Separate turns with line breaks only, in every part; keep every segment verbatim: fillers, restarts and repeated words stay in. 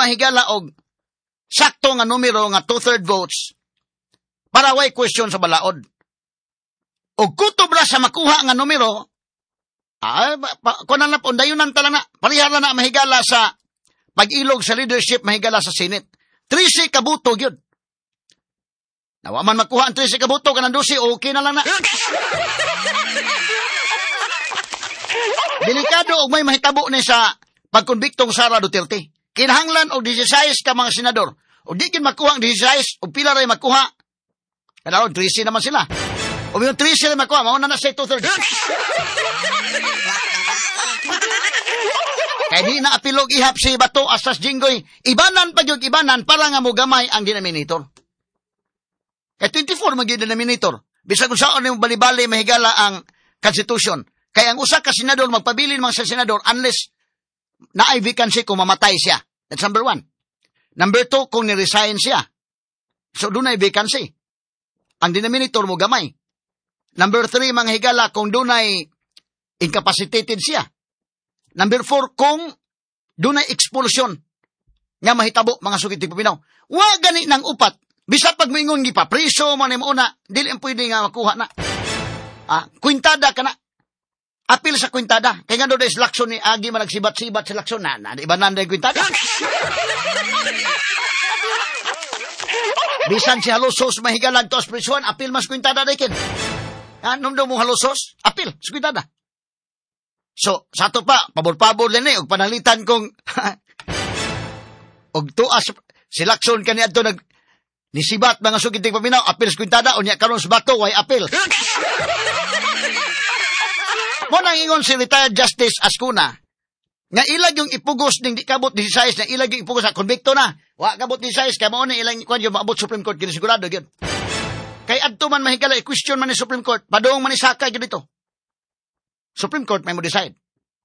mahigala og sakto nga numero nga two-third votes para way question sa balaod. O kutob ra sa makuha nga numero, ah, kunan na po, dayunan tala na, parihara na mahigala sa pag-ilog sa leadership, mahigala sa Senate. trisi kabuto yun. Nawa man makuha ang trisi kabuto, kanang dusi, okay na lang na. Delikado og may mahitabo ni sa pagkonbiktong Sara Duterte. Kinahanglan og sixteen ka mga senador. O di kin makuha ang sixteen, o pila ray makuha. Kanaron, trisi naman sila. O yung trisi ray makuha, mauna na sa two-thirds. Kaya di na apilog ihap si Bato asas Jinggoy. Ibanan pa yung ibanan para nga mo gamay ang denominator. Kaya twenty-four mag denominator. Bisa kung saan yung bali-bali mahigala ang constitution. Kaya ang usa ka senador, magpabilin mga sa senador unless na-ay vacancy kung mamatay siya. That's number one. Number two, kung ni-resign siya. So, doon ay vacancy. Ang denominator mo gamay. Number three, mga higala, kung doon ay incapacitated siya. Number four, kung doon ay expulsion nga mahitabo, mga sugiti pupinaw. Wa gani ng upat. Bisa pag moingon gipa, preso mo na mo una, dili ang pwede nga makuha na. Ah, kwintada ka na. Apil sa kwintada. Kaya nga doon is laksyon ni Agi man nagsibat-sibat sa laksyon na. Na iba na yung kwintada. Bisan si halusos mahigalan to as presuan, apil mas kwintada na ikin. Ah, nung daw mo halusos, apil, sa kwintada. So, sa to pa, pabor-pabor din eh, og panalitan kong og tuas, si laksyon kaniya to nag nisibat mga sugiting paminaw, apil sa kwintada, o niya karon sa bato, way apil. Mo nang ingon si retired Justice Ascuna, nga ilag yung ipugos ng di kabot sixteen, na ilag yung ipugos sa konbikto na. Wa kabot sixteen, kaya mo na ilang kwan yung maabot Supreme Court, kini sigurado yun. Kay adto man mahigala, i-question man ni Supreme Court, padong man ni Saka yun dito. Supreme Court may mo decide.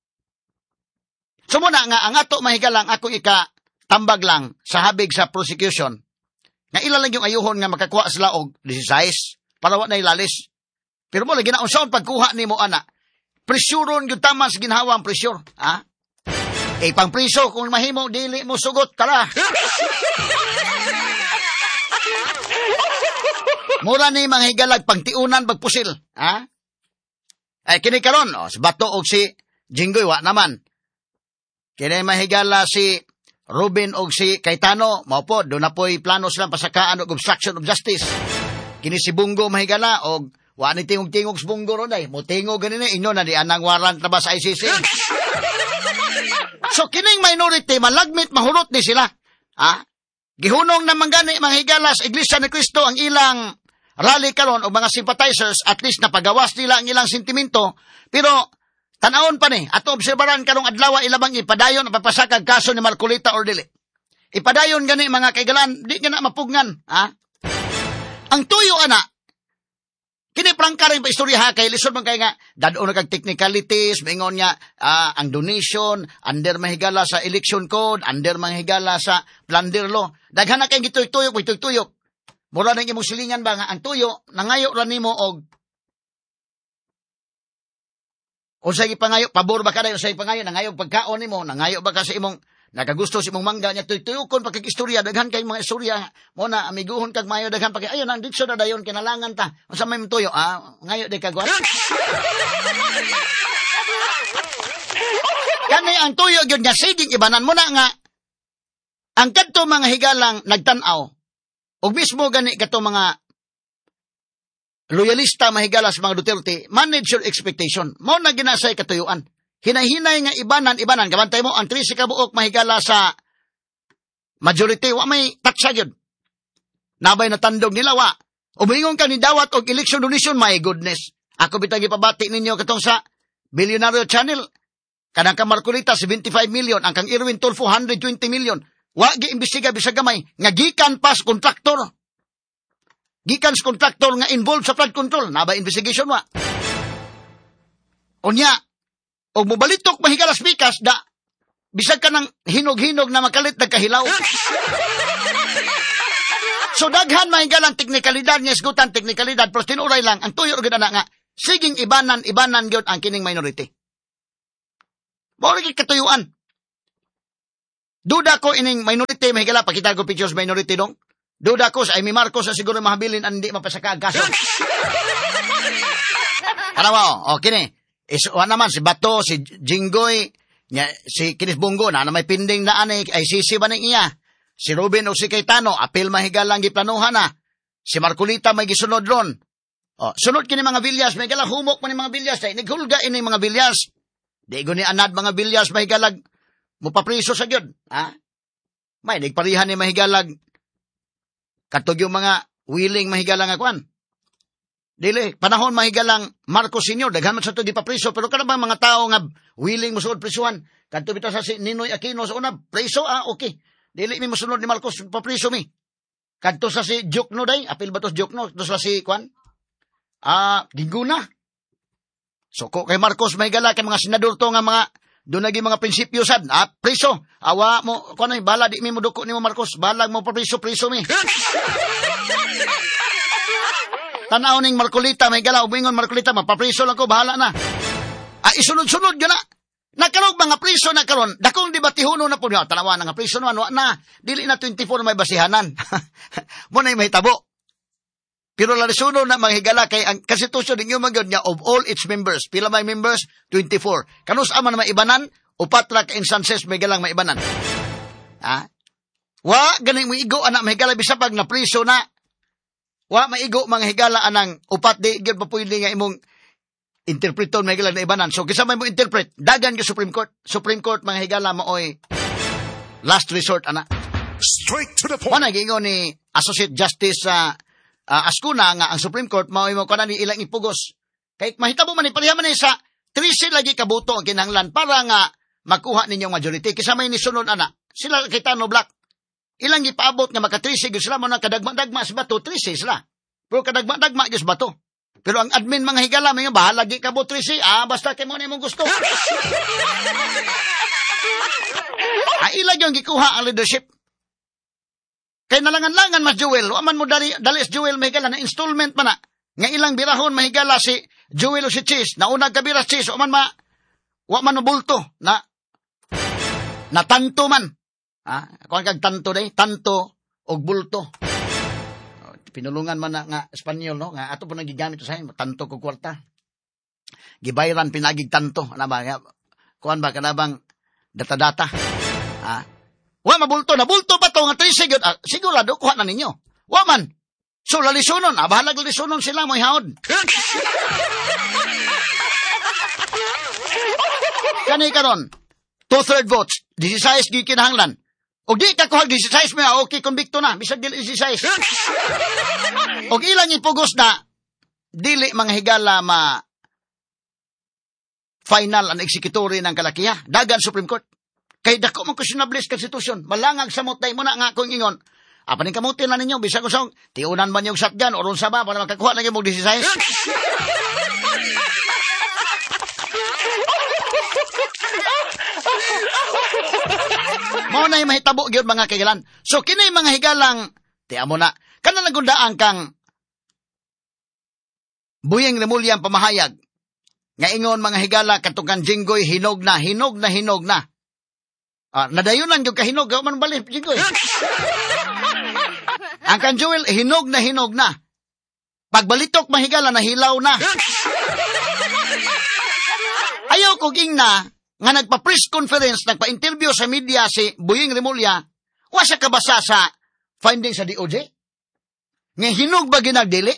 So muna nga, ang ato mahigalang akong ika-tambag lang sa habig sa prosecution, nga ilalang yung ayuhon nga makakuha sila og sixteen, para wa na ilalis. Pero mo, lagi na unsaon pagkuha ni mo, ana, presyuron yung tama sa ginhawa ang presyur. Ha? Eh, pang priso, kung mahimo, dili mo sugot, tara. Mura ni mga higalag, pangtiunan, bagpusil. Ha? Ay, kini karon, oh, si Bato o si Jinggoy, wa naman. Kini mahigala si Ruben o si Cayetano, maupo, doon na po'y plano silang pasakaan o obstruction of justice. Kini si Bungo mahigala, o wa ni tingog-tingog sa Bungo ron ay. Mutingog ganin eh, inyo na di anang warrant na ba sa I C C. So, kining minority, malagmit, mahurot ni sila. Ha? Gihunong naman gani, mga higalas, Iglesia ni Cristo, ang ilang rally karon o mga sympathizers, at least napagawas nila ang ilang sentimento, pero tanawon pa ni, ato obserbaran karong adlaw ilabang ipadayon ang papasakag kaso ni Marcolita or dili. Ipadayon gani mga kaigalan, di gana mapugnan. Ha? Ang tuyo, ana, kini prangka rin pa istorya ha, kay lisod man kay nga, dado na kag technicalities, maingon nga, uh, ang donation, under mahigala sa election code, under mahigala sa plunder law. Daghan na kay gituy-tuyok, gituy-tuyok. Mura nang imong silingan ba nga, ang tuyo, nangayo ra nimo og, unsay pangayo, pabor ba ka na unsay pangayo, nangayo pagkaon nimo, nangayo ba ka sa imong, nagagusto si mong mangga niya, tuy-tuyukon pa kag istorya, daghan kay mga istorya, mo na, amiguhon kag mayo, daghan pa kay, ayun, ang ditso na dayon, kinalangan ta, unsa may tuyo, ah, ngayo di kagwa. Kani ang tuyo, yun nga, siging ibanan mo na nga, ang kadto mga higalang nagtanaw, o mismo gani kato mga loyalista mahigala sa mga Duterte, manage your expectation, mo na ginasay katuyuan. Hinay-hinay nga ibanan, ibanan. Gabantay mo, ang trisi kabuok mahigala sa majority. Wa may taksa yun. Nabay na tandog nila, wa. Umingon ka ni dawat o election donation, my goodness. Ako bitang ipabati ninyo katong sa Billionaire Channel. Kanang ka Marcolita, seventy-five million. Ang kang Irwin Tulfo, one hundred twenty million. Wa, gi-imbestiga bisag gamay. Nga gikan pas kontraktor. Gikan sa kontraktor nga involved sa flood control. Nabay investigation, wa. Unya, o mubalitok mahigalas bikas, da, bisag ka ng hinog-hinog na makalit na kahilaw. So, daghan mahigalang teknikalidad, niya isgutan teknikalidad, pero tinuray lang, ang tuyo rin na nga, siging ibanan, ibanan yun ang kining minority. Bawal kay katuyuan. Duda ko ining minority mahigala pakita ko pictures minority dong. Duda ko sa Amy Marcos na siguro mahabilin ang hindi mapasaka kaso. Ano mo? O kini. Iso naman si Bato, si Jinggoy, nya, si Kenneth Bungo na na may pinding na anay ay sisi ba iya. Si Ruben o si Cayetano apil mahigalang giplanuhan na. Si Marcolita may gisunod ron. O, sunod kini mga Villas, may galang humok man mga Villas, ay naghulga ini mga Villas. Di ko ni anad mga Villas mahigalag mupapriso sa gyud, ha? May nagparihan ni mahigalag katog yung mga willing mahigalang akuan. Dili, panahon mahigalang Marcos Senior, daghan man sa ito di pa priso, pero kada bang mga tao nga willing musuod prisuhan, kanto bitaw sa si Ninoy Aquino sa una, priso, ah, okay. Dili mi musunod ni Marcos, pa priso mi. Kanto sa si Jokno day, apil ba to Jokno, to sa si, kwan, ah, Ginguna. So, ko kay Marcos mahigala, kay mga senador to nga mga, doon naging mga prinsipyo sad, ah, priso, awa mo, kwan ay, bala, di mi mo duko ni mo Marcos, balag mo pa priso, priso mi. Tanaw ning Marcolita, may gala, ubingon Marcolita, mapapriso lang ko, bahala na. Ah, isunod-sunod yun na. Nakarog mga priso na karon, dakong debatihuno na po niya, tanawa na nga priso na, ano na, dili na twenty-four may basihanan. Muna yung mahitabo. Pero lalisunod na manghigala kay ang konstitusyon ninyo magyod niya of all its members. Pila may members? twenty-four. Kanus ama na maibanan, upat ra ka instances may galang maibanan. Ha? Wa, ganing mo igo, anak mahigala, bisa pag na priso na, wa maigo mga higala anang upat di gyud pa pwede nga imong interpreton mga higala na ibanan. So kisa may mo interpret dagan gyud Supreme Court. Supreme Court mga higala maoy last resort ana.
Straight to the point.
Mana gingon ni Associate Justice sa uh, uh, Ascuna nga ang Supreme Court maoy mo kana ni ilang ipugos. Kay mahitabo man ni pareha man ni sa thirteen lagi kabuto ang kinahanglan para nga makuha ninyong majority. Kisa may nisunod ana. Sila Cayetano Black. Ilang ipaabot nga makatrisi gyud sila mo na kadagma-dagma sa bato, trisi sila. Pero kadagma-dagma gyud sa bato. Pero ang admin mga higala may bahala gi ka trisi, ah basta kay mo nimong gusto. Ah ilag yung gikuha ang leadership. Kay nalangan-langan mas Joel, wa man mo dali dali si Joel may higala na installment man na. Nga ilang birahon may higala si Joel o si Cheese, naunag ka bira Cheese, wa man ma wa man bulto na na tanto man. Ah, kung kag tanto day, tanto og bulto. Pinulungan man na nga Espanyol no, nga ato po nagigamit sa akin, tanto ko kwarta. Gibayran pinagig tanto, ana ba? Kuan ba kanabang data-data? Ah. Wa mabulto na bulto pa to nga trisi gyud. Ah, sigurado kuha na ninyo. Wa man. So lalisunon, ah, bahala lalisunon sila mo ihawd. Kani karon, two-third votes, sixteen gi kinahanglan. O di ka kuhag sixteen mo, okay, konbikto na. Bisag dili sixteen. O ilang ipugos na, dili mga higala ma final ang executory ng kalakiha. Dagan Supreme Court. Kay dako mong questionable constitution. Malangag sa mutay mo na nga kung ingon. Apaning kamutin na ninyo, bisag ko sa tiunan man yung shotgun, o ron sa ba, para makakuha na yung mong sixteen. Mao na yung mahitabo gyud mga kailan. So kini mga higalang tiamo na kana nagundaan kang Buying Remulla pamahayag nga ingon mga higala katukan Jinggoy hinog na hinog na hinog na. Ah, nadayunan gyud ka hinog man balik Jinggoy. Ang kan Joel hinog na hinog na. Pagbalitok mahigala na hilaw na. Ayaw ko ging na nga nagpa-press conference, nagpa-interview sa media si Buying Remulla, wa siya kabasa sa findings sa D O J? Nga hinog ba ginagdili?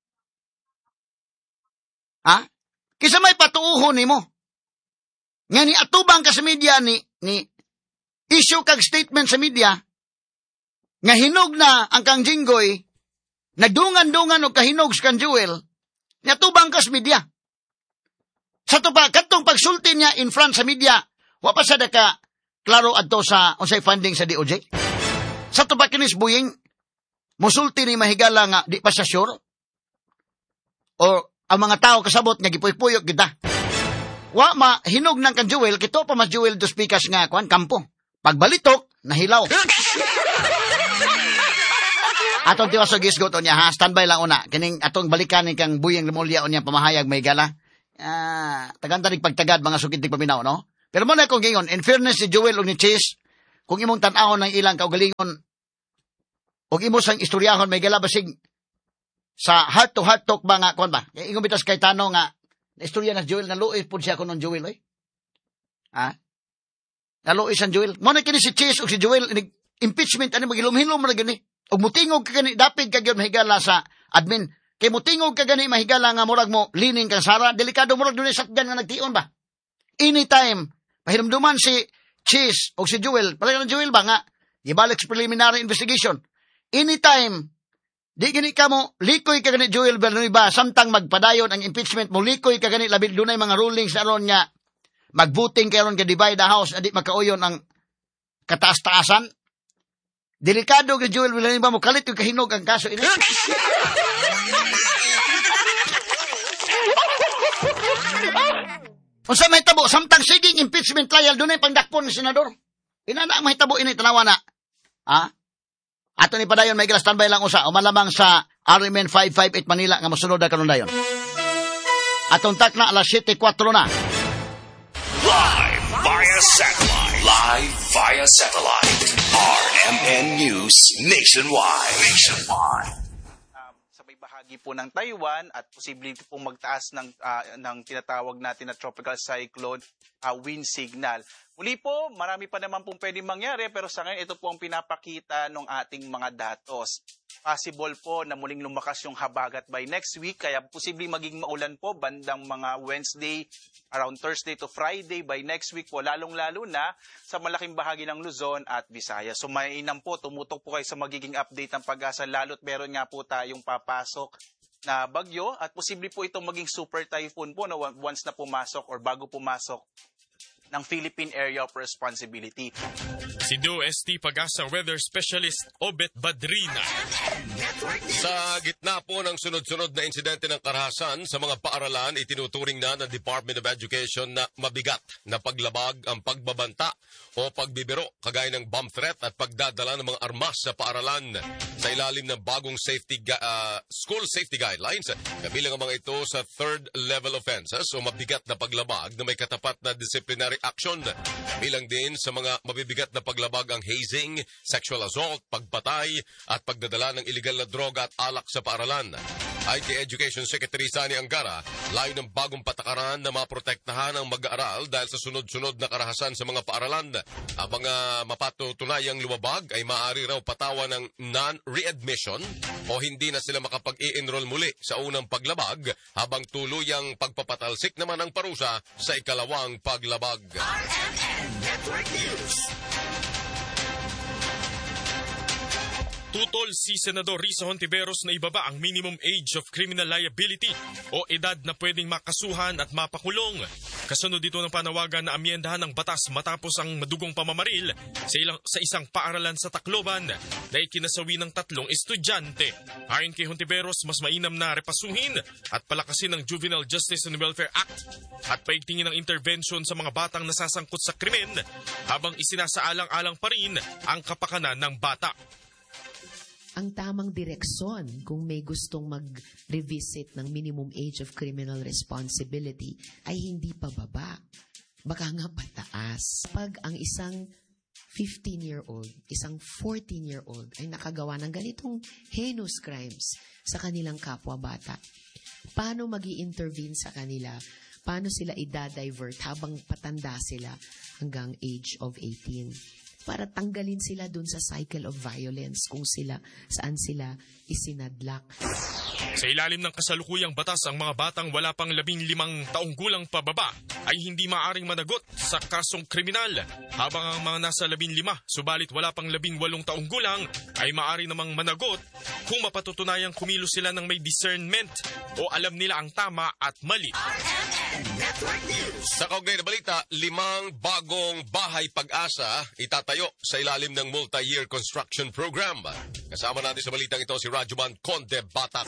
Ha? Kisa may patuuhon ni mo. Nga ni atubang ka sa media ni, ni issue kag statement sa media, nga hinog na ang kang Jinggoy, nagdungan-dungan o kahinog sa kang Joel, nga atubang ka sa media. Sa to pa, katong pagsulti niya in front sa media, wa pa sa daka klaro adto sa unsay funding sa D O J. Sa to pa kinis Buying, musulti ni mahigala nga di pa siya sure. O ang mga tao kasabot nga gipuy-puyok kita. Wa ma hinog nang kan Joel, kito pa mas Joel dos pikas nga kuan kampo. Pagbalitok, nahilaw. Atong tiwasog isgot niya ha, standby lang una. Kining atong balikan ni kang Buying Remulla unya pamahayag mahigala. Ah, tagantanig pagtagad mga sukitig paminaw, no? Pero mo na kung gingon, in fairness si Joel o ni Chase, kung imong tan-ahon ng ilang kaugalingon, o imo sang istoryahon, may galabasig sa heart-to-heart talk ba nga, kung ba? Ingon bitas kay Tano nga, na istorya na Joel, naluoy po siya ko ng Joel, oy. Ha? Naluoy sa Joel. Mo na kini si Chase o si Joel, impeachment, ano, magilumhinlom mo na gani. O mutingog ka gani, dapit ka yun mahigala sa admin. Kay mutingog ka gani, mahigala nga murag mo, lining kang Sara, delikado murag doon sakdan nga nagtion ba? Anytime, pahiramduman si Chase o si Joel, pala ng Joel ba nga, ibalik sa preliminary investigation. Anytime, di gani ka mo, likoy ka gani Joel Villanueva, samtang magpadayon ang impeachment mo, likoy ka gani, labi dunay mga rulings na ron nga, magbuting kayo ron ka divide the house, adi makauyon ang kataas-taasan. Delikado ka Joel Villanueva mo, kalit yung kahinog ang kaso. Kung sa may tabo, samtang siging impeachment trial, dunay pangdakpon ng senador. Inana ang mahitabo, ini tanawa na. Ha? Ato ni padayon, may standby lang usa, o malamang sa R M N five five eight Manila, nga masunod na kanon dayon. Atong tak na, alas siyete kwatro na.
Live via satellite. Live via satellite. R M N News Nationwide. Nationwide.
Um, sa may bahagi po ng Taiwan at posibleng pong magtaas ng, uh, ng tinatawag natin na tropical cyclone uh, wind signal. Muli po, marami pa naman pong pwedeng mangyari pero sa ngayon ito po ang pinapakita ng ating mga datos. Possible po na muling lumakas yung habagat by next week kaya posibleng maging maulan po bandang mga Wednesday, around Thursday to Friday by next week po, lalong-lalo na sa malaking bahagi ng Luzon at Visayas. So mainam po, tumutok po kayo sa magiging update ng Pag-asa lalo't meron nga po tayong papasok na bagyo at posible po itong maging super typhoon po na once na pumasok or bago pumasok ng Philippine Area of Responsibility.
Si D O S T Pag-asa Weather Specialist Obet Badrina.
Sa gitna po ng sunod-sunod na insidente ng karahasan sa mga paaralan, itinuturing na ng Department of Education na mabigat na paglabag ang pagbabanta o pagbibiro kagaya ng bomb threat at pagdadala ng mga armas sa paaralan. Sa ilalim ng bagong safety uh, school safety guidelines, kabilang ang mga ito sa third level offenses o mabigat na paglabag na may katapat na disciplinary action. Bilang din sa mga mabibigat na paglabag ang hazing, sexual assault, pagpatay at pagdadala ng iligal na droga at alak sa paaralan. Ay kay Education Secretary Sani Angara, layo ng bagong patakaran na maprotektahan ang mag-aaral dahil sa sunod-sunod na karahasan sa mga paaralan. Ang mga mapatutunayang lumabag ay maaari raw patawan ng non-readmission o hindi na sila makapag-i-enroll muli sa unang paglabag habang tuluyang pagpapatalsik naman ang parusa sa ikalawang paglabag.
R M N Network News.
Tutol si Senador Risa Hontiveros na ibaba ang minimum age of criminal liability o edad na pwedeng makasuhan at mapakulong. Kasunod dito ng panawagan na amyendahan ng batas matapos ang madugong pamamaril sa, ilang, sa isang paaralan sa Tacloban na ikinasawi ng tatlong estudyante. Ayon kay Hontiveros, mas mainam na repasuhin at palakasin ang Juvenile Justice and Welfare Act at paigtingin ang intervention sa mga batang nasasangkot sa krimen habang isinasaalang-alang pa rin ang kapakanan ng bata.
Ang tamang direksyon kung may gustong mag-revisit ng minimum age of criminal responsibility ay hindi pababa. Baka nga pataas. Pag ang isang fifteen-year-old, isang fourteen-year-old ay nakagawa ng ganitong heinous crimes sa kanilang kapwa-bata, paano magi-intervene sa kanila? Paano sila i-divert habang patanda sila hanggang age of eighteen? Para tanggalin sila dun sa cycle of violence kung sila, saan sila isinadlak.
Sa ilalim ng kasalukuyang batas, ang mga batang wala pang labing limang taong gulang pababa ay hindi maaring managot sa kasong kriminal. Habang ang mga nasa labing lima, subalit wala pang labing walong taong gulang, ay maaari namang managot kung mapatutunayang kumilos sila ng may discernment o alam nila ang tama at mali.
R M N Network News.
Sa kaugnay na balita, limang bagong bahay Pag-asa itatayo sa ilalim ng multi-year construction program. Kasama natin sa balitang ito si Rajuman Conde Batak.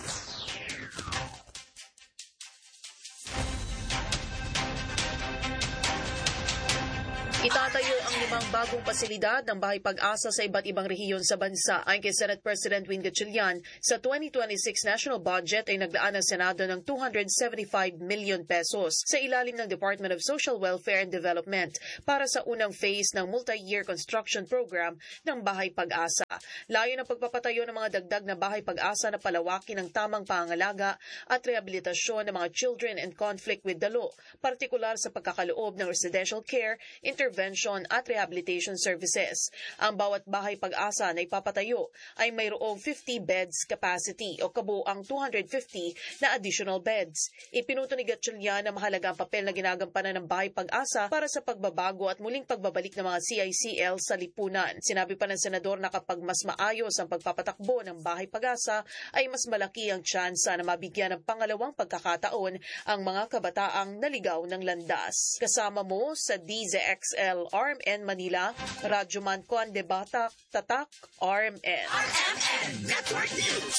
Itatayo ang limang bagong pasilidad ng Bahay Pag-asa sa iba't ibang rehiyon sa bansa. Ayon kay Senate President Win Gatchalian, sa twenty twenty-six national budget ay naglaan ng Senado ng two hundred seventy-five million pesos sa ilalim ng Department of Social Welfare and Development para sa unang phase ng multi-year construction program ng Bahay Pag-asa. Layo ng pagpapatayo ng mga dagdag na Bahay Pag-asa na palawakin ng tamang pangangalaga at rehabilitasyon ng mga children in conflict with the law, partikular sa pagkakaloob ng residential care, intervention at rehabilitation services. Ang bawat Bahay Pag-asa na ipapatayo ay mayroong fifty beds capacity o kabuang two hundred fifty na additional beds. Ipinuto ni Gatchalian na mahalaga ang papel na ginagampanan ng Bahay Pag-asa para sa pagbabago at muling pagbabalik ng mga C I C L sa lipunan. Sinabi pa ng senador na kapag mas maayos ang pagpapatakbo ng Bahay Pag-asa ay mas malaki ang tsansa na mabigyan ng pangalawang pagkakataon ang mga kabataang naligaw ng landas. Kasama mo sa D Z X L R M N Manila, Radyo Man Conde Batak, Tatak, R M N.
R M N Network News.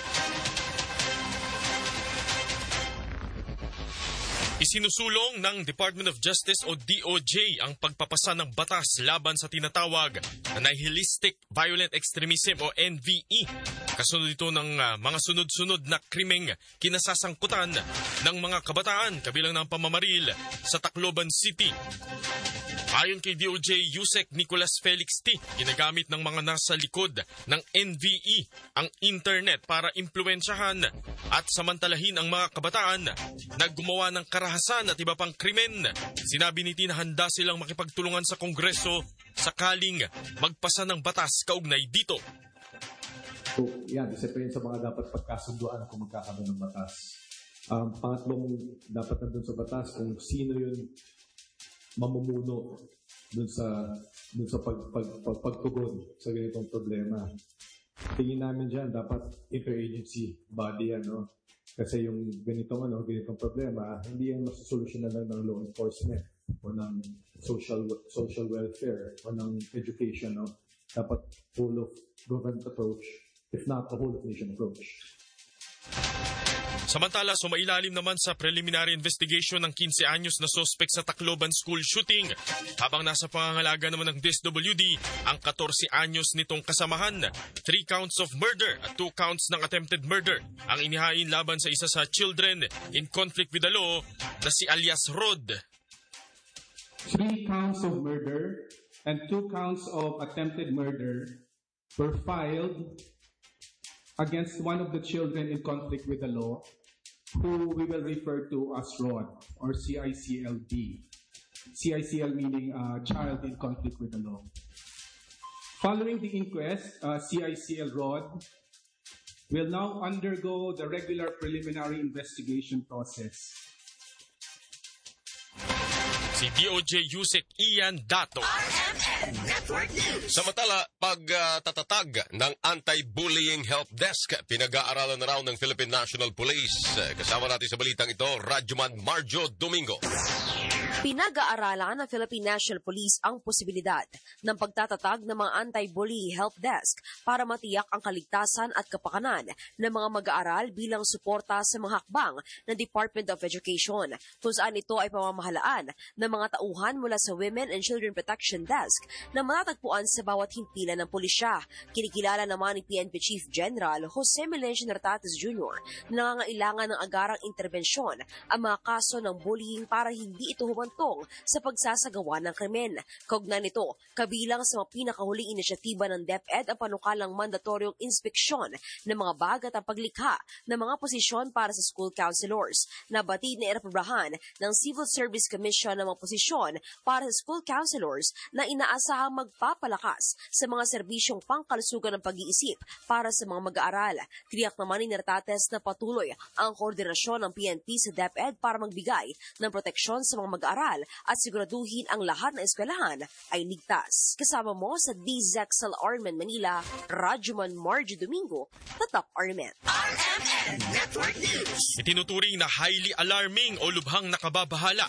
Isinusulong ng Department of Justice o D O J ang pagpapasa ng batas laban sa tinatawag na nihilistic violent extremism o N V E. Kasunod ito ng uh, mga sunod-sunod na krimeng kinasasangkutan ng mga kabataan kabilang ng pamamaril sa Tacloban City. Ayon kay D O J Yusek Nicolas Felix T, ginagamit ng mga nasa likod ng N V E ang internet para impluwensyahan at samantalahin ang mga kabataan na gumawa ng karahasan at iba pang krimen. Sinabi ni T na handa silang makipagtulungan sa Kongreso sakaling magpasa ng batas kaugnay dito.
So, yan, isa pa yun sa mga dapat pagkasunduan kung magkakaroon ng batas. Um, pangatlong dapat nandun sa batas kung sino yun mamumuno dun sa dun sa pag, pag, pag, pagtugon sa ganitong problema. Tingin namin dyan, dapat interagency body yan, no? Kasi yung ganitong, ano, ganitong problema, hindi yung masusolusyonan lang ng law enforcement o ng social social welfare o ng education, no? Dapat whole of government approach, if not a whole of nation approach.
Samantala, sumailalim naman sa preliminary investigation ng fifteen anyos na suspect sa Tacloban school shooting. Habang nasa pangangalaga naman ng D S W D ang fourteen anyos nitong kasamahan. Three counts of murder at two counts ng attempted murder ang inihain laban sa isa sa children in conflict with the law na si alias Rod.
Three counts of murder and two counts of attempted murder were filed against one of the children in conflict with the law, who we will refer to as Rod, or C I C L D. C I C L meaning uh, child in conflict with the law. Following the inquest, uh, C I C L Rod will now undergo the regular preliminary investigation process.
Si D O J Yusek Ian Dato.
R M N Network News.
Samantala, pagtatatag uh, ng Anti-Bullying Help Desk, pinag-aaralan na raw ng Philippine National Police. Kasama natin sa balitang ito, Radyoman Marjo Domingo.
Pinag-aaralan ng Philippine National Police ang posibilidad ng pagtatatag ng mga anti-bully help desk para matiyak ang kaligtasan at kapakanan ng mga mag-aaral bilang suporta sa mga hakbang ng Department of Education, kung saan ito ay pamamahalaan ng mga tauhan mula sa Women and Children Protection Desk na matatagpuan sa bawat himpilan ng pulisya. Kinikilala naman ni P N P Chief General Jose Melencio Nartates Junior na nangangailangan ng agarang intervensyon ang mga kaso ng bullying para hindi ito humantong sa pagsasagawa ng krimen. Kaugnay nito, kabilang sa mga pinakahuling inisyatiba ng DepEd ang panukalang mandatoryong inspeksyon ng mga bag at ang paglikha ng mga posisyon para sa school counselors. Nabatid na inaprobahan ng Civil Service Commission ng mga posisyon para sa school counselors na inaasahang magpapalakas sa mga serbisyong pangkalusugan ng pag-iisip para sa mga mag-aaral. Tiyak naman ni Nartates na patuloy ang koordinasyon ng P N P sa DepEd para magbigay ng proteksyon sa mga mag-aaral at siguraduhin ang lahat ng eskwelahan ay ligtas. Kasama mo sa D Z X L R M N Manila, Radyoman Marjo Domingo, Tatak R M N.
R M N Network News.
Itinuturing na highly alarming o lubhang nakababahala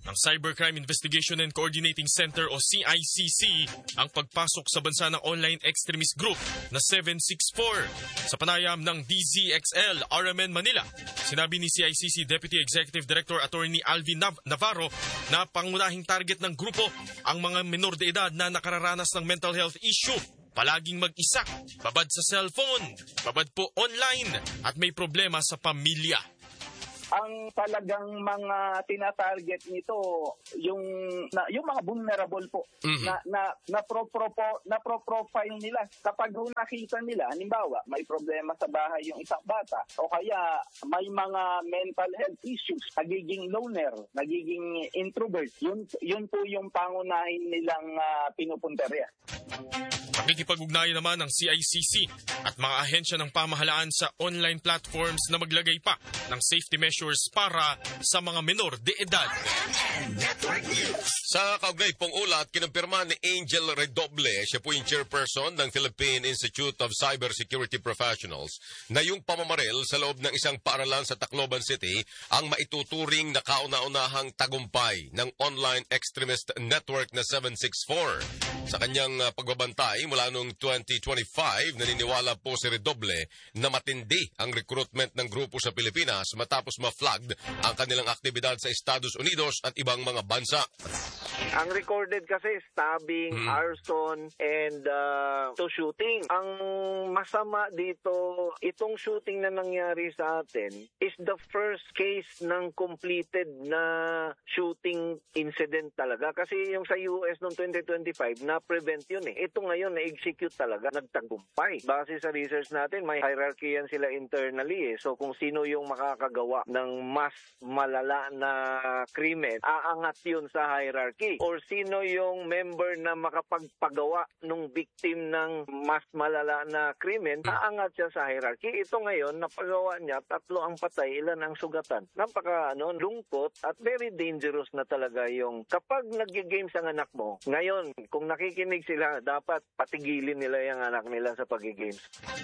ng Cybercrime Investigation and Coordinating Center o C I C C ang pagpasok sa bansa ng online extremist group na seven six four. Sa panayam ng D Z X L R M N Manila, sinabi ni C I C C Deputy Executive Director Attorney Alvin Nav- Navarro na pangunahing target ng grupo ang mga menor de edad na nakararanas ng mental health issue, palaging mag-isa, babad sa cellphone, babad po online at may problema sa pamilya.
Ang talagang mga tina-target nito yung na, yung mga vulnerable po mm-hmm. na na na pro pro na pro profile nila kapag nakita nila halimbawa may problema sa bahay yung isang bata o kaya may mga mental health issues, nagiging loner, nagiging introvert, yun yun po yung pangunahin nilang uh, pinupunterya.
Nakikipag-ugnayan naman ng C I C C at mga ahensya ng pamahalaan sa online platforms na maglagay pa ng safety measures para sa mga menor de edad.
Sa kaugnay pong ulat, kinumpirma ni Angel Redoble, siya po yung chairperson ng Philippine Institute of Cybersecurity Professionals, na yung pamamaril sa loob ng isang paaralan sa Tacloban City ang maituturing na kauna-unahang tagumpay ng online extremist network na seven six four. Sa kanyang uh, pagbabantay mula noong twenty twenty-five, naniniwala po si Redoble na matindi ang recruitment ng grupo sa Pilipinas matapos ma-flagged ang kanilang aktibidad sa Estados Unidos at ibang mga bansa.
Ang recorded kasi stabbing, hmm. arson, and uh, to shooting. Ang masama dito, itong shooting na nangyari sa atin is the first case ng completed na shooting incident talaga. Kasi yung sa U S noong twenty twenty-five, na-prevent yun eh. Ito ngayon, na-execute talaga, nagtagumpay. Base sa research natin, may hierarchy yan sila internally eh. So kung sino yung makakagawa ng mas malala na krimen, aangat yun sa hierarchy. Or sino yung member na makapagpagawa ng victim ng mas malala na krimen, aangat siya sa hierarchy. Ito ngayon, napagawa niya, tatlo ang patay, ilan ang sugatan. Napaka ano, lungkot at very dangerous na talaga yung kapag nag-games ang anak mo. Ngayon, kung nakikinig sila, dapat patigilin nila yung anak nila sa pag-games.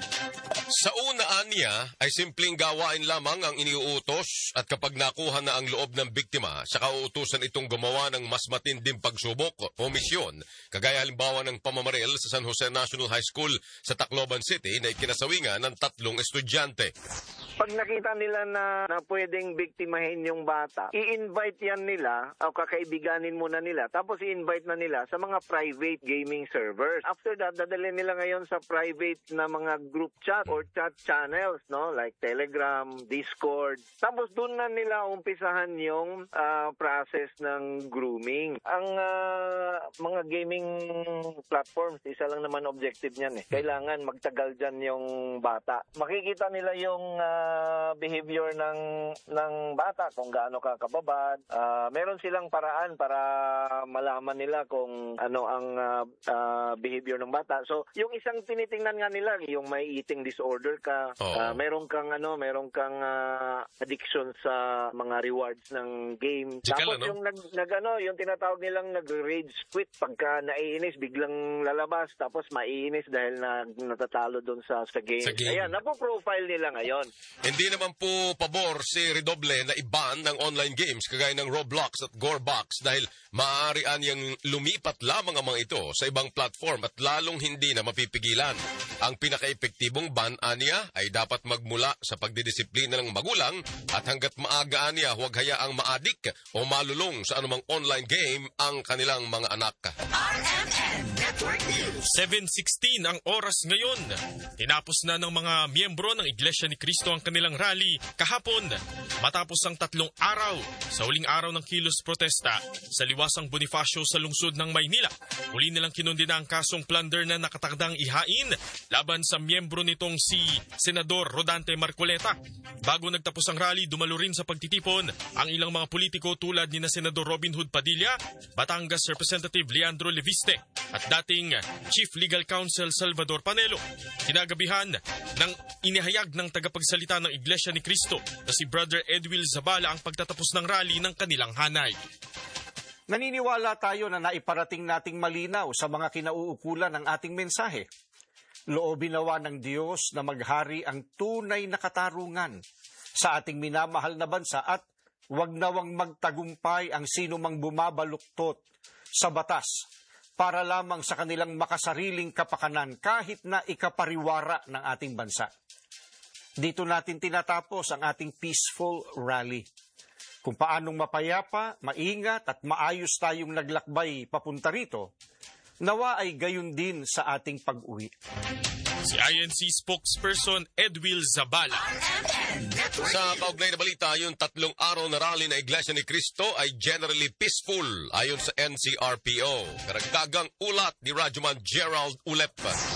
Sa unaan niya ay simpleng gawain lamang ang iniuutos at kapag nakuha na ang loob ng biktima, saka uutusan itong gumawa ng mas matinding pagsubok o misyon, kagaya halimbawa ng pamamaril sa San Jose National High School sa Tacloban City na ikinasawingan ng tatlong estudyante.
Pag nakita nila na, na pwedeng biktimahin yung bata, i-invite yan nila o kakaibiganin muna nila, tapos i-invite na nila sa mga private gaming servers. After that, dadalhin nila ngayon sa private na mga group chat or chat channels, no, like Telegram, Discord. Tapos doon na nila umpisahan yung uh, process ng grooming. Ang uh, mga gaming platforms, isa lang naman objective niyan eh. Kailangan magtagal dyan yung bata. Makikita nila yung uh, behavior ng ng bata, kung gaano ka kababad. Uh, meron silang paraan para malaman nila kung ano ang uh, uh, behavior ng bata. So, yung isang tinitingnan nga nila, yung may eating disorder ka, oh. uh, meron kang ano, meron kang uh, addiction sa mga rewards ng game. Jikal, tapos ano? yung nag, nag ano, yung tinatawag nilang nag-rage quit, pagka naiinis biglang lalabas, tapos maiinis dahil na natatalo doon sa sa game. Sa game. Ayan, napo-profile nila ngayon.
Hindi naman po pabor si Redoble na i-ban ng online games kagaya ng Roblox at Gorebox dahil maaari anyang lumipat lamang ang mga ito sa ibang platform at lalong hindi na mapipigilan. Ang pinaka-epektibong ban aniya ay dapat magmula sa pagdidisiplina ng magulang at hanggat maaga aniya huwag hayaang maadik o malulong sa anumang online game ang kanilang mga anak.
seven sixteen ang oras ngayon. Tinapos na ng mga miyembro ng Iglesia ni Cristo ang kanilang rally kahapon matapos ang tatlong araw sa huling araw ng kilos protesta sa liwasang Bonifacio sa lungsod ng Maynila. Muli nilang kinundina ang kasong plunder na nakatakdang ihain laban sa miyembro nitong si Senador Rodante Marcoleta. Bago nagtapos ang rally, dumalo rin sa pagtitipon ang ilang mga politiko tulad ni na Senador Robin Hood Padilla, Batangas Representative Leandro Leviste at dating Chief Legal Counsel Salvador Panelo. Kinagabihan ng inihayag ng tagapagsalita ng Iglesia ni Cristo na si Brother Edwil Zabala ang pagtatapos ng rally ng kanilang hanay.
Naniniwala tayo na naiparating nating malinaw sa mga kinauukulan ng ating mensahe. Loobin nawa ng Diyos na maghari ang tunay na katarungan sa ating minamahal na bansa at wag nawang magtagumpay ang sino mang bumabaluktot sa batas para lamang sa kanilang makasariling kapakanan kahit na ikapariwara ng ating bansa. Dito natin tinatapos ang ating peaceful rally. Kung paanong mapayapa, maingat at maayos tayong naglakbay papunta rito, nawa ay gayon din sa ating pag-uwi.
Si I N C spokesperson Edwil Zabala.
Sa kaugnay na balita, yung tatlong araw na rally na Iglesia ni Cristo ay generally peaceful ayon sa N C R P O. Karagdagang ulat ni Radyoman Gerald Ulep.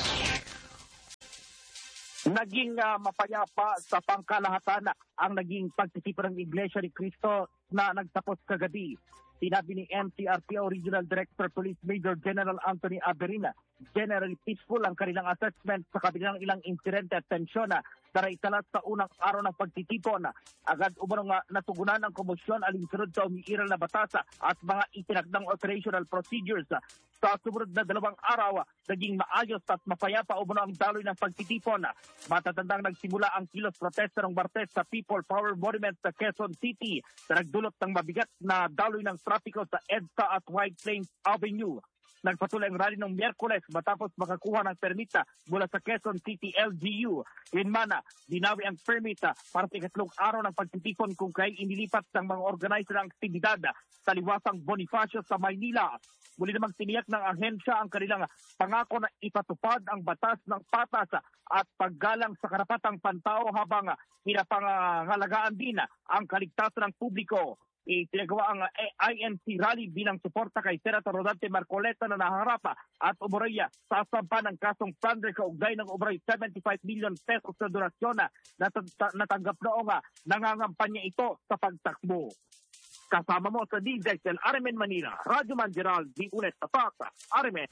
Naging uh, mapayapa sa pangkalahatan ang naging pagtitipon ng Iglesia ni Cristo na nagtapos kagabi. Sinabi ni N C R P O Regional Director Police Major General Anthony Aberina, generally peaceful ang kanilang assessment sa kabilang ilang insidente at tensyon na naitalat sa unang araw ng pagtitipon. Agad umano nga natugunan ang komosyon alinsunod sa umiiral na batas at mga itinakdang operational procedures. Sa sumunod na dalawang araw, naging maayos at mapayapa umano ang daloy ng pagtitipon. Matatandang nagsimula ang kilos protesta ng Martes sa People Power Monument sa Quezon City na nagdulot ng mabigat na daloy ng trapiko sa EDSA at White Plains Avenue. Nagpatuloy ang rally ng Miyerkules matapos makakuha ng permita mula sa Quezon City L G U. Yunmana, dinawi ang permita para sa ikatlong araw ng pagtitipon kung kaya inilipat ng mga organizer ng aktibidad sa liwasang Bonifacio sa Maynila. Muli namang tiniyak ng ahensya ang kanilang pangako na ipatupad ang batas ng patas at paggalang sa karapatang pantao habang pinapangalagaan din ang kaligtasan ng publiko. Itinagawa ang I N C rally bilang suporta kay Senator Rodante Marcoleta na naharap at umuraya sa asampa ng kasong plunder kaugnay ng umuray seventy-five million pesos na donasyon na natanggap noong nangangampanya ito sa pagtakbo. Kasama mo sa D Z L R M N Manila, Radyoman Gerald D. Ulet Tapasa, R M N.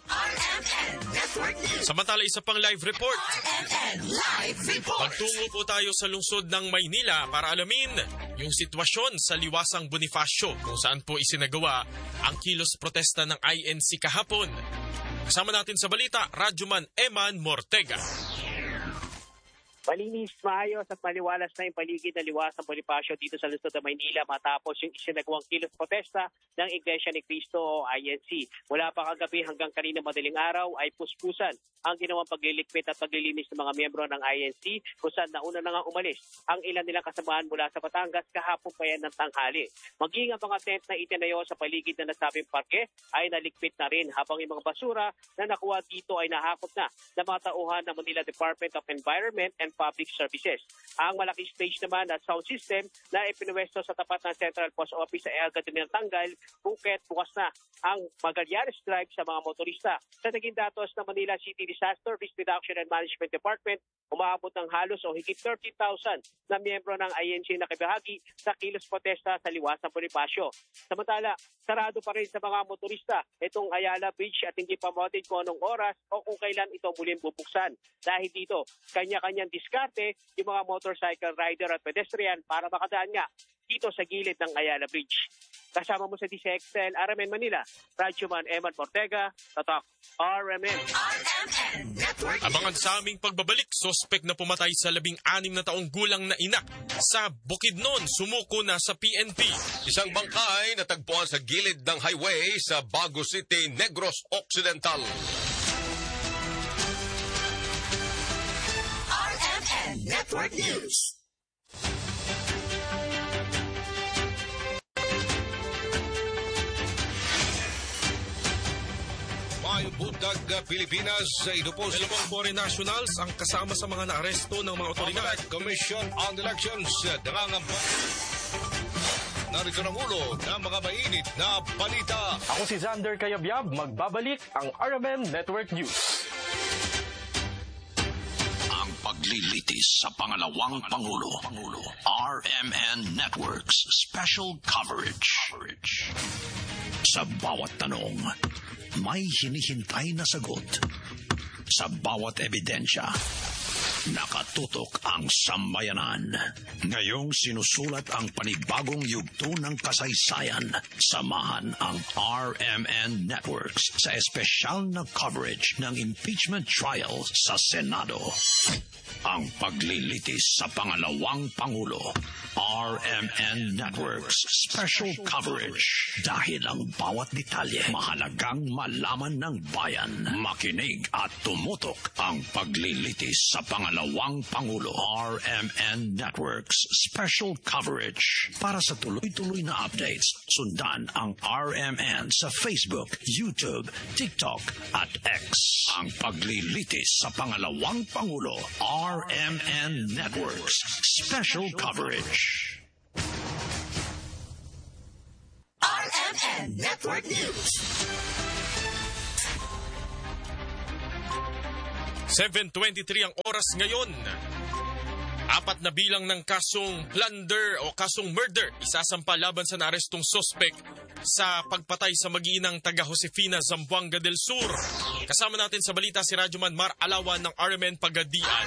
Samantala, isa pang live report.
Live report.
Magtungo po tayo sa lungsod ng Maynila para alamin yung sitwasyon sa liwasang Bonifacio kung saan po isinagawa ang kilos protesta ng I N C kahapon. Kasama natin sa balita, Radyoman Eman Mortega.
Malinis, maayos at maliwalas na yung paligid na liwasang Bonifacio dito sa lungsod ng Maynila matapos yung isinagawang kilos protesta ng Iglesia ni Cristo o I N C. Mula pa kagabi hanggang kanina madaling araw ay puspusan ang ginawang paglilikpit at paglilinis ng mga miyembro ng I N C kung saan nauna na nga umalis ang ilan nilang kasamaan mula sa Batangas kahapon pa yan ng tanghali. Maging ang mga tent na itinayo sa paligid na nasabing parke ay nalikpit na rin habang yung mga basura na nakuha dito ay nahakot na ng mga tauhan ng Manila Department of Environment and Public Services. Ang malaking stage naman at sound system na ipinuwesto sa tapat ng Central Post Office sa Elga din ng Tanggal, Phuket, bukas na ang Magallanes Drive sa mga motorista. Sa naging datos ng Manila City Disaster Risk Reduction and Management Department, umaabot ng halos o higit thirty thousand na miyembro ng I N C na nakibahagi sa kilos protesta sa liwasang Bonifacio. Samantala, sarado pa rin sa mga motorista itong Ayala Bridge at hindi pa matin kung anong oras o kung kailan ito muling bubuksan. Dahil dito, kanya-kanyang diskarte yung mga motorcycle rider at pedestrian para makadaan nga dito sa gilid ng Ayala Bridge. Kasama mo sa D C X L R M N Manila, Radyoman Eman Ortega, Tatak R M N.
Abangan sa aming pagbabalik, sospek na pumatay sa labing anim na taong gulang na ina sa Bukidnon, sumuko na sa P N P.
Isang bangkay natagpuan sa gilid ng highway sa Bago City, Negros Occidental.
R M N Network News.
May buntag Pilipinas sa idupos.
Dalawang foreign nationals ang kasama sa mga naaresto ng mga otoridad.
Commission on Elections nangangamba. Narito ang ulo ng mga mainit na balita.
Ako si Xander Kayabyab, magbabalik ang R M N Network News.
Ang paglilitis sa pangalawang Pangulo. R M N Network's special coverage. Sa bawat tanong, may hinihintay na sagot. Sa bawat ebidensya, Nakatutok ang sambayanan. Ngayong sinusulat ang panibagong yugto ng kasaysayan. Samahan ang R M N Networks sa espesyal na coverage ng impeachment trial sa Senado. Ang paglilitis sa pangalawang Pangulo. R M N Networks special coverage. Dahil ang bawat detalye mahalagang malaman ng bayan. Makinig at tumutok ang paglilitis sa pangalawang Pangulo. R M N Networks special coverage. Para sa tuloy-tuloy na updates, sundan ang R M N sa Facebook, YouTube, TikTok at X. Ang paglilitis sa pangalawang Pangulo. R M N Networks special coverage.
R M N Network News.
seven twenty-three ang oras ngayon. Apat na bilang ng kasong plunder o kasong murder isasampa laban sa naarestong sospek sa pagpatay sa mag-iinang taga Josefina, Zamboanga del Sur. Kasama natin sa balita si Radyoman Mar Alawan ng R M N Pagadian.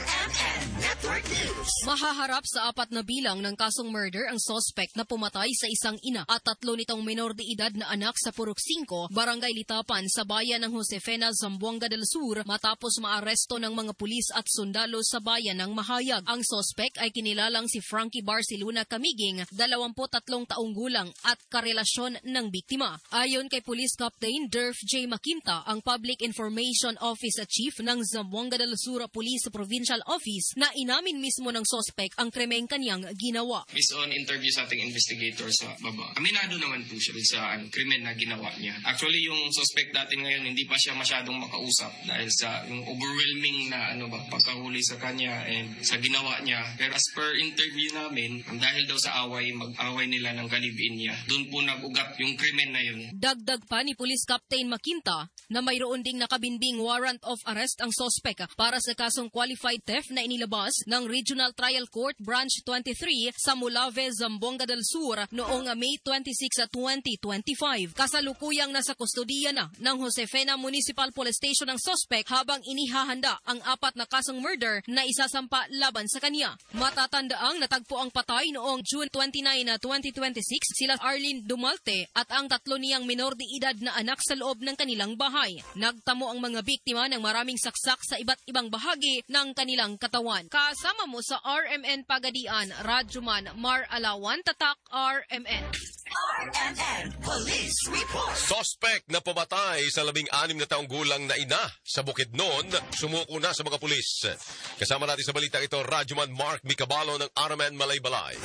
Mahaharap sa apat na bilang ng kasong murder ang sospek na pumatay sa isang ina at tatlo nitong minor de edad na anak sa Purok cinco, Barangay Litapan sa bayan ng Josefina, Zamboanga del Sur matapos maaresto ng mga pulis at sundalo sa bayan ng Mahayag. Ang sospek ay kinilalang si Frankie Barcelona Camiging, dalawampu't tatlong taong gulang at karelasyon ng biktima. Ayon kay Police Captain Derf J. Makinta, ang Public Information Office Chief ng Zamboanga del Sur Police Provincial Office, na inamin mismo ng sospek ang krimeng kanyang ginawa.
Based on interview sa ating investigator sa baba, aminado naman po siya sa ano, krimen na ginawa niya. Actually, yung suspect natin ngayon, hindi pa siya masyadong makausap dahil sa yung overwhelming na ano ba, pagkahuli sa kanya and sa ginawa niya. Pero as per interview namin, dahil daw sa away, mag-away nila ng kalibin niya, doon po nag-ugat yung krimen na yun.
Dagdag pa ni Police Captain Makinta na mayroon ding nakabinbing warrant of arrest ang sospek para sa kasong qualified theft na inilabas ng Regional Trial Court Branch twenty-three sa Mulave, Zamboanga del Sur noong May twenty-sixth, twenty twenty-five. Kasalukuyang nasa kustodiya na ng Josefina Municipal Police Station ang sospek habang inihahanda ang apat na kasong murder na isasampa laban sa kanya. Matatandaang natagpo ang patay noong June twenty-ninth, twenty twenty-six sila Arlene Dumalte at ang tatlo niyang minor de edad na anak sa loob ng kanilang bahay. Nagtamo ang mga biktima ng maraming saksak sa iba't ibang bahagi ng kanilang katawan. Kasama mo sa R M N Pagadian, Radyoman Mar Alawan, Tatak R M N.
R M N Police Report.
Suspect na pumatay sa labing-anim na taong gulang na ina sa Bukidnon, sumuko na sa mga pulis. Kasama natin sa balita ito, Radyoman Mark Micabalo ng R M N Malaybalay.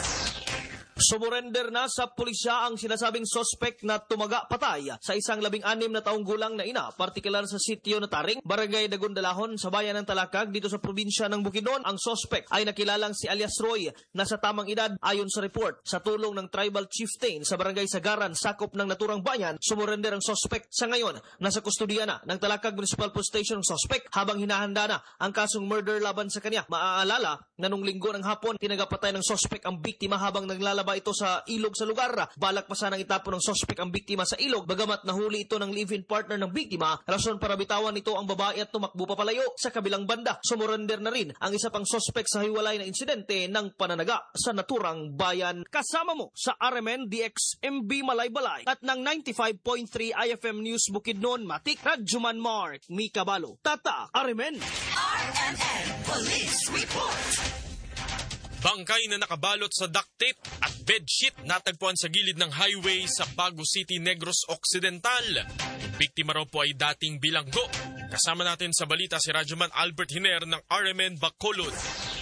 Sumurender na sa pulisya ang sinasabing sospek na tumaga patay sa isang labing-anim na taong gulang na ina, partikular sa sitio na Taring, Barangay Dagundalahon sa bayan ng Talakag dito sa probinsya ng Bukidnon. Ang sospek ay nakilalang si alias Roy na sa tamang edad ayon sa report. Sa tulong ng tribal chieftain sa Barangay Sagaran, sakop ng naturang bayan, sumurender ang sospek. Sa ngayon, nasa kustodiya na ng Talakag Municipal Police Station ang sospek habang hinahanda na ang kasong murder laban sa kanya. Maaalala na nung linggo ng hapon, tinagapatay ng sospek ang biktima habang naglalaba ito sa ilog sa lugar. Balak pa sanang itapon ng sospek ang biktima sa ilog, bagamat nahuli ito ng live-in partner ng biktima, rason para bitawan ito ang babae at tumakbo papalayo. Sa kabilang banda, sumurender na rin ang isa pang sospek sa hiwalay na insidente ng pananaga sa naturang bayan. Kasama mo sa R M N D X M B Malaybalay at ng ninety-five point three I F M News Bukidnon, Matik, Radyoman Mark Micabalo, Tata R M N.
R M N Police Report.
Bangkay na nakabalot sa duct tape at bedsheet natagpuan sa gilid ng highway sa Bago City, Negros Occidental. Yung biktima raw po ay dating bilanggo. Kasama natin sa balita si Radyoman Albert Hiner ng R M N Bacolod.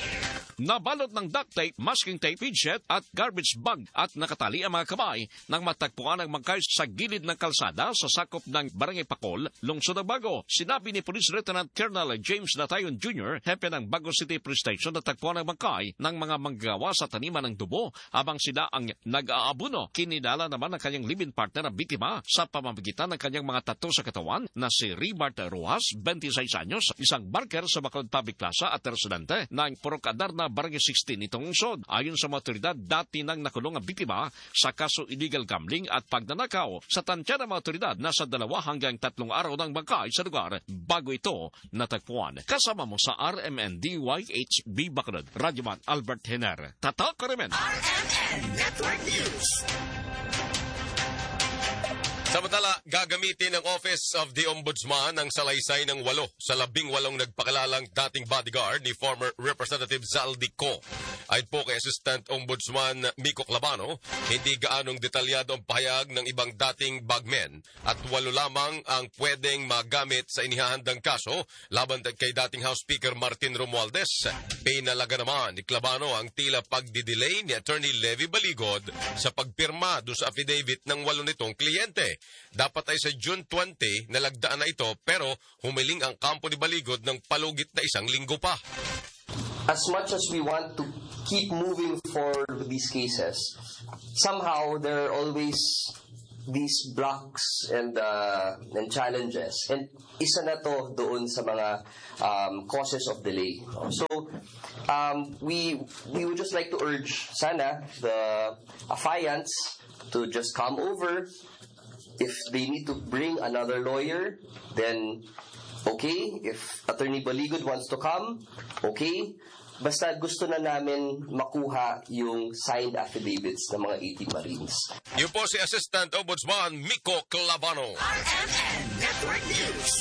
Nabalot ng duct tape, masking tape, bedsheet at garbage bag at nakatali ang mga kamay nang matagpuan ang bangkay sa gilid ng kalsada sa sakop ng Barangay Pacol, Lungsod ng Bago. Sinabi ni Police Lieutenant Colonel James Natayon Junior, hepe ng Bago City Police Station, na tagpuan ang bangkay ng mga manggagawa sa taniman ng dubo habang sila ang nag-aabuno. Kinidala naman ang kanyang live-in partner na biktima sa pamamagitan ng kanyang mga tattoo sa katawan na si Ribart Rojas, twenty-six anyos, isang barker sa Bacolod Public Plaza at residente ng Purok Adarna, sa Barangay sixteen nitong lungsod. Ayon sa mga otoridad, dati nang nakulong ang biktima sa kaso illegal gambling at pagnanakaw. Sa tansya ng mga otoridad, nasa dalawa hanggang tatlong araw ng bangkay sa lugar bago ito natagpuan. Kasama mo sa R M N D Y H B Bacolod, Radyoman Albert Hener. Tatak Karimen.
R M N Network News.
Samantala, gagamitin ng Office of the Ombudsman ang salaysay ng walo sa labing walong nagpakilalang dating bodyguard ni former Representative Zaldi Co. Ayon po kay Assistant Ombudsman Miko Clavano, hindi gaanong detalyado ang pahayag ng ibang dating bagmen at walo lamang ang pwedeng magamit sa inihahandang kaso laban kay dating House Speaker Martin Romualdez. Pinalaga naman ni Clavano ang tila pagdidelay ni Attorney Levy Baligod sa pagpirma do sa affidavit ng walo nitong kliyente. Dapat ay sa June twentieth nalagdaan na ito pero humiling ang kampo ni Baligod ng palugit na isang linggo pa.
As much as we want to keep moving forward with these cases, somehow there are always these blocks and uh, and challenges. And isa na to doon sa mga um, causes of delay. So um, we we would just like to urge sana the affiants to just come over. If they need to bring another lawyer, then okay. If Attorney Baligod wants to come, okay. Basta gusto na namin makuha yung signed affidavits ng mga eighteen Marines.
Yun po si Assistant Ombudsman Miko Clavano.
R M N Network News.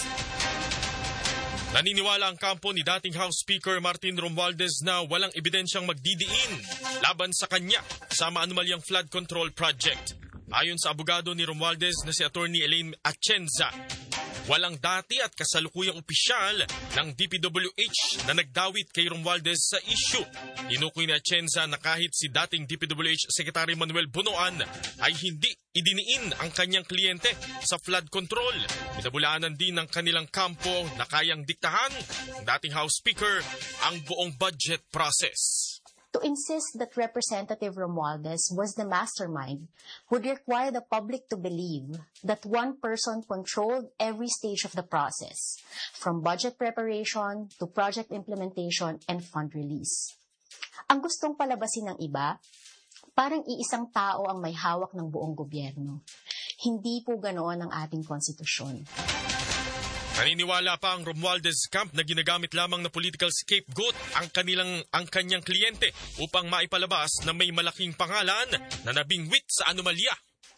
Naniniwala ang kampo ni dating House Speaker Martin Romualdez na walang ebidensyang magdidiin laban sa kanya sa maanumalyang flood control project. Ayon sa abogado ni Romualdez na si Attorney Elaine Atienza, walang dati at kasalukuyang opisyal ng D P W H na nagdawit kay Romualdez sa issue. Tinukoy ni Atienza na kahit si dating D P W H Secretary Manuel Bunoan ay hindi idiniin ang kanyang kliyente sa flood control. Pinabulaanan din ng kanilang kampo na kayang diktahan ng dating House Speaker ang buong budget process.
To insist that Representative Romualdez was the mastermind would require the public to believe that one person controlled every stage of the process, from budget preparation to project implementation and fund release. Ang gustong palabasin ng iba, parang iisang tao ang may hawak ng buong gobyerno. Hindi po ganoon ang ating konstitusyon.
Naniniwala pa ang Romualdez camp na ginagamit lamang na political scapegoat ang kanilang ang kanyang kliyente upang maipalabas na may malaking pangalan na nabingwit sa anomalya.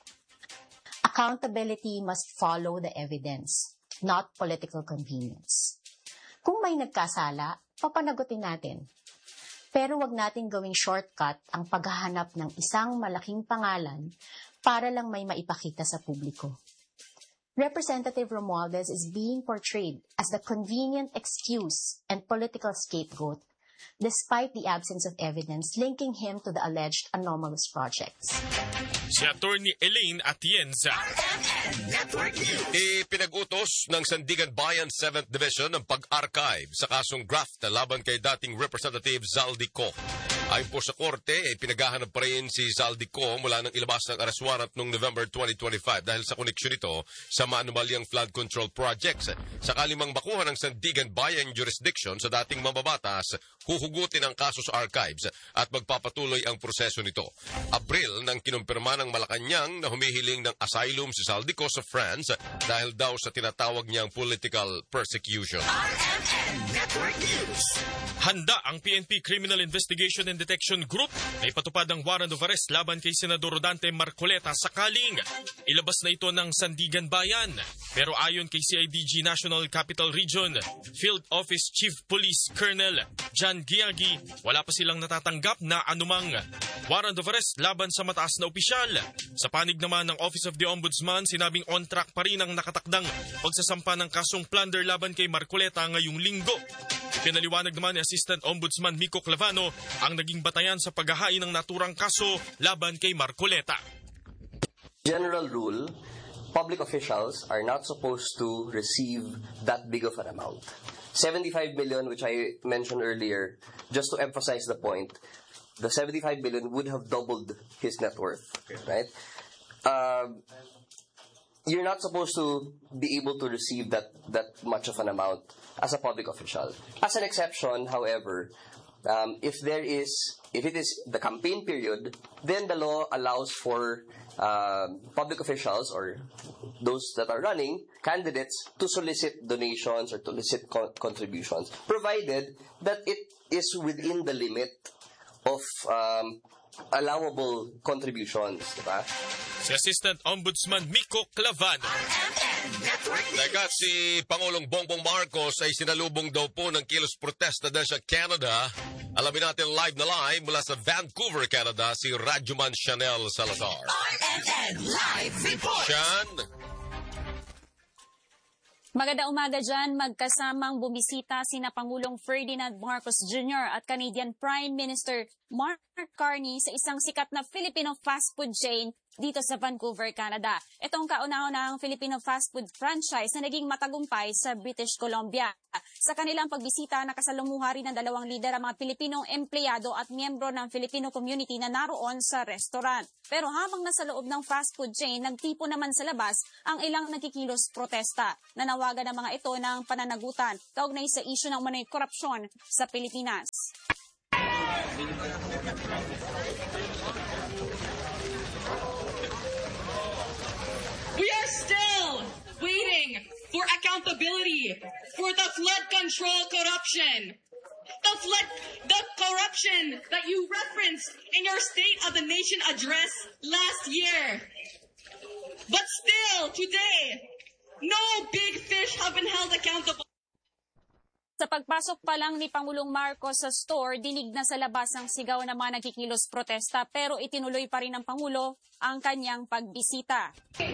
Accountability must follow the evidence, not political convenience. Kung may nagkasala, papanagutin natin. Pero wag natin gawing shortcut ang paghahanap ng isang malaking pangalan para lang may maipakita sa publiko. Representative Romualdez is being portrayed as the convenient excuse and political scapegoat despite the absence of evidence linking him to the alleged anomalous projects.
Si Attorney Elaine Atienza.
Ipinag-utos ng Sandigan Bayan seventh Division ng pag-archive sa kasong graft laban kay dating Representative Zaldi Co. Ayon po sa korte, pinaghahanap pa rin si Zaldi Co mula nang ilabas ng arrest warrant noong November twenty twenty-five dahil sa koneksyon nito sa maanumalyang flood control projects. Sakali mang makuha ng Sandigan Bayan jurisdiction sa dating mambabatas, huhugutin ang kaso sa archives at magpapatuloy ang proseso nito. Abril nang kinumpirma ng Malacanang na humihiling ng asylum si Zaldi Co sa France dahil daw sa tinatawag niyang political persecution.
R M N Network News.
Handa ang P N P Criminal Investigation and Detection Group na ipatupad ang warrant of arrest laban kay Senador Rodante Marcoleta sakaling ilabas na ito ng Sandigan Bayan. Pero ayon kay C I D G National Capital Region Field Office Chief Police Colonel John Giagi, wala pa silang natatanggap na anumang warrant of arrest laban sa mataas na opisyal. Sa panig naman ng Office of the Ombudsman, sinabing on track pa rin ang nakatakdang pagsasampa ng kasong plunder laban kay Marcoleta ngayong linggo. Pinaliwanag naman ni Assistant Ombudsman Miko Clavano ang naging batayan sa paghahain ng naturang kaso laban kay Marcoleta.
General rule, public officials are not supposed to receive that big of an amount. seventy-five million, which I mentioned earlier, just to emphasize the point, the seventy-five million would have doubled his net worth, right? Uh, you're not supposed to be able to receive that, that much of an amount as a public official. As an exception, however, um, if there is, if it is the campaign period, then the law allows for uh, public officials or those that are running candidates to solicit donations or to solicit co- contributions, provided that it is within the limit of um, allowable contributions, diba?
Si Assistant Ombudsman Miko Clavano.
Teka, si Pangulong Bongbong Marcos ay sinalubong daw po ng kilos protesta dahil sa Canada. Alamin natin live na live mula sa Vancouver, Canada, si Rajuman Chanel Salazar.
R M N Live Report.
Shan?
Magandang umaga dyan, magkasamang bumisita sina Pangulong Ferdinand Marcos Junior at Canadian Prime Minister Mark Carney sa isang sikat na Filipino fast food chain dito sa Vancouver, Canada. Itong kauna-unahang Filipino fast food franchise na naging matagumpay sa British Columbia. Sa kanilang pagbisita, nakasalumuha rin ng dalawang lider ang mga Pilipinong empleyado at miyembro ng Filipino community na naroon sa restaurant. Pero habang nasa loob ng fast food chain, nagtipo naman sa labas ang ilang nagkikilos protesta. Nanawagan ng mga ito ng pananagutan kaugnay sa isyu ng umano'y korupsyon sa Pilipinas.
We are still waiting for accountability for the flood control corruption. The flood, the corruption that you referenced in your State of the Nation address last year. But still, today, no big fish have been held accountable.
Sa pagpasok pa lang ni Pangulong Marcos sa store, dinig na sa labas ang sigaw ng mga nagkikilos protesta pero itinuloy pa rin ng Pangulo ang kanyang pagbisita.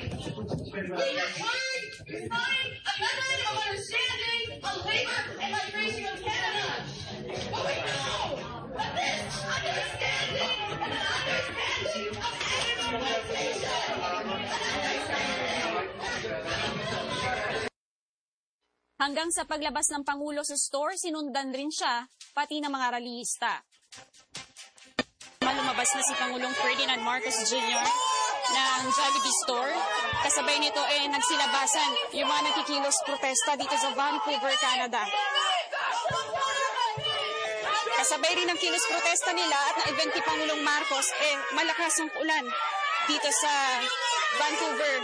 Hanggang sa paglabas ng Pangulo sa store, sinundan rin siya, pati ng mga rallyista. Lumabas na si Pangulong Ferdinand Marcos Junior ng Jollibee store. Kasabay nito eh nagsilabasan yung mga nagkikilos protesta dito sa Vancouver, Canada. Kasabay rin ng kilos protesta nila at na-event ni Pangulong Marcos eh malakas ang ulan dito sa Vancouver.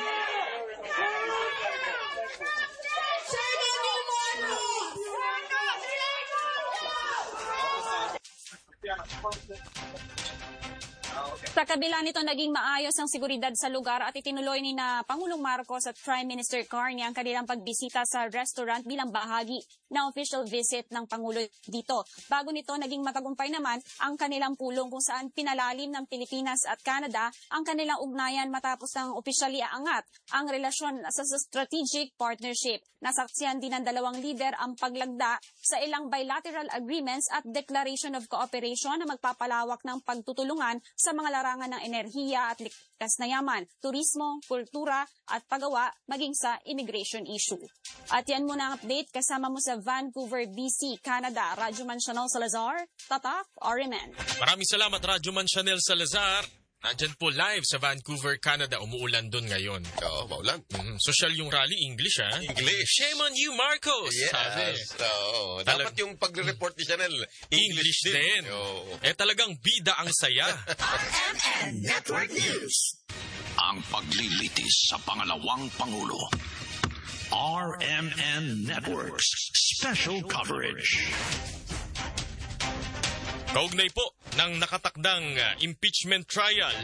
Sa kabila nito, naging maayos ang seguridad sa lugar at itinuloy ni na Pangulong Marcos at Prime Minister Carney ang kanilang pagbisita sa restaurant bilang bahagi na official visit ng Pangulo dito. Bago nito, naging matagumpay naman ang kanilang pulong kung saan pinalalim ng Pilipinas at Canada ang kanilang ugnayan matapos ng opisyali aangat ang relasyon sa strategic partnership. Nasaksihan din ng dalawang lider ang paglagda sa ilang bilateral agreements at declaration of cooperation na magpapalawak ng pagtutulungan sa mga larangan ng enerhiya at likas na yaman, turismo, kultura at paggawa maging sa immigration issue. At yan muna ang update kasama mo sa Vancouver, B C, Canada. Rajuman Chanel Salazar, Tatak, R M N.
Maraming salamat, Rajuman Chanel Salazar. Nandyan po live sa Vancouver, Canada. Umuulan doon ngayon.
Oo, maulan.
Mm, social yung rally, English ha?
English.
Shame on you, Marcos!
Yes.
Sabi.
Oo.
Talag-
Dapat yung pagre-report ni Chanel, English,
English din.
din. Oo.
Eh talagang bida ang saya.
R M N Network News. Ang paglilitis sa pangalawang Pangulo. R M N Networks Special Coverage.
Kaugnay po ng nakatakdang uh, impeachment trial.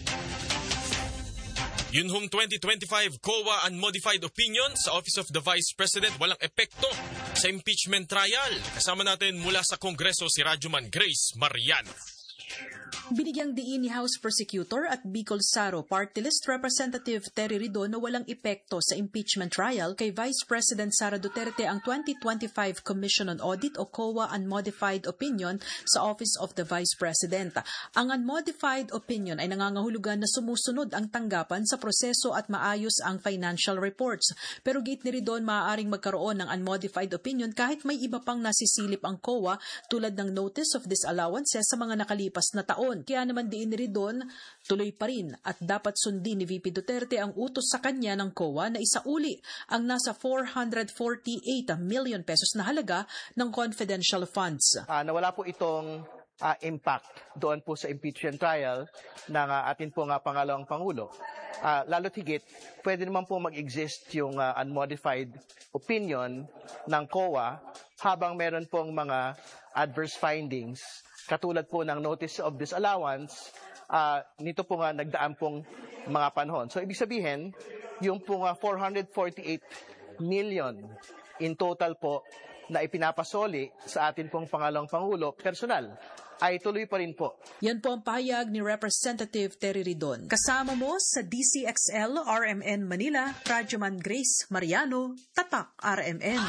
Yun hong twenty twenty-five C O A Unmodified Opinion sa Office of the Vice President walang epekto sa impeachment trial. Kasama natin mula sa Kongreso si Rajuman Grace Marian.
Binigyang diin ni House Prosecutor at Bicol Saro Party List Representative Terry Ridon na walang epekto sa impeachment trial kay Vice President Sara Duterte ang twenty twenty-five Commission on Audit o C O A Unmodified Opinion sa Office of the Vice President. Ang Unmodified Opinion ay nangangahulugan na sumusunod ang tanggapan sa proseso at maayos ang financial reports. Pero gate ni Ridon, maaaring magkaroon ng Unmodified Opinion kahit may iba pang nasisilip ang C O A tulad ng Notice of Disallowances sa mga nakalipas nakalipas na taon. Kaya naman diin ni Ridon, tuloy pa rin at dapat sundin ni V P Duterte ang utos sa kanya ng C O A na isauli ang nasa four hundred forty-eight million pesos na halaga ng confidential funds.
Uh, nawala po itong uh, impact doon po sa impeachment trial ng uh, atin po nga pangalawang Pangulo. Uh, lalo't higit, pwede naman po mag-exist yung uh, unmodified opinion ng C O A habang meron pong mga adverse findings katulad po ng notice of disallowance. Uh, nito po nga nagdaan pong mga panahon. So ibig sabihin, yung po nga four hundred forty-eight million in total po na ipinapasoli sa atin pong pangalawang Pangulo, personal, ay tuloy pa rin po.
Yan po ang pahayag ni Representative Terry Ridon. Kasama mo sa D C X L R M N Manila, Radyoman Grace Mariano, Tatak R M N.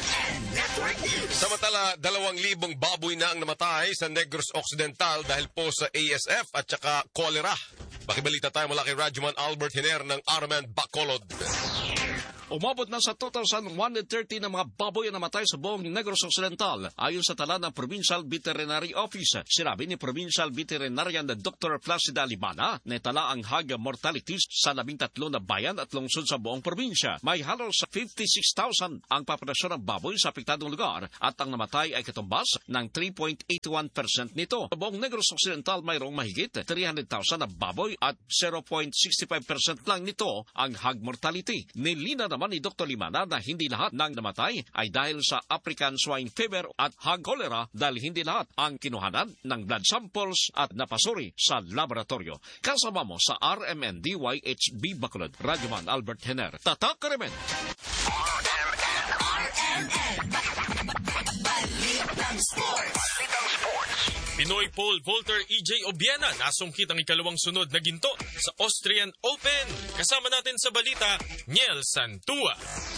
Samantala, dalawang libong baboy na ang namatay sa Negros Occidental dahil po sa A S F at saka cholera. Pakibalita tayo mula kay Radyoman Albert Hiner ng R M N Bacolod.
Umabot na sa two thousand one hundred thirty na mga baboy na namatay sa buong Negros Occidental ayon sa tala ng Provincial Veterinary Office. Sinabi ni Provincial Veterinarian na Doctor Placida Limana na tala ang hog mortalities sa labing tatlo na bayan at lungsod sa buong probinsya. May halos fifty-six thousand ang populasyon ng baboy sa apektadong lugar at ang namatay ay katumbas ng three point eight one percent nito. Sa buong Negros Occidental mayroong mahigit three hundred thousand na baboy at zero point six five percent lang nito ang hog mortality. Nilina naman ni Doctor Limana na hindi lahat ng namatay ay dahil sa African swine fever at hog cholera dahil hindi lahat ang kinuhanan ng blood samples at napasuri sa laboratorio. Kasama mo sa R M N D Y H B Bacolod, Radyoman Albert Hiner, Tatak R M N.
R M N, R M N, Balitang Sports. Balitang Sports.
Pinoy pole vaulter E J Obiena nasungkit ang ikalawang sunod na ginto sa Austrian Open. Kasama natin sa balita, Niel Santua.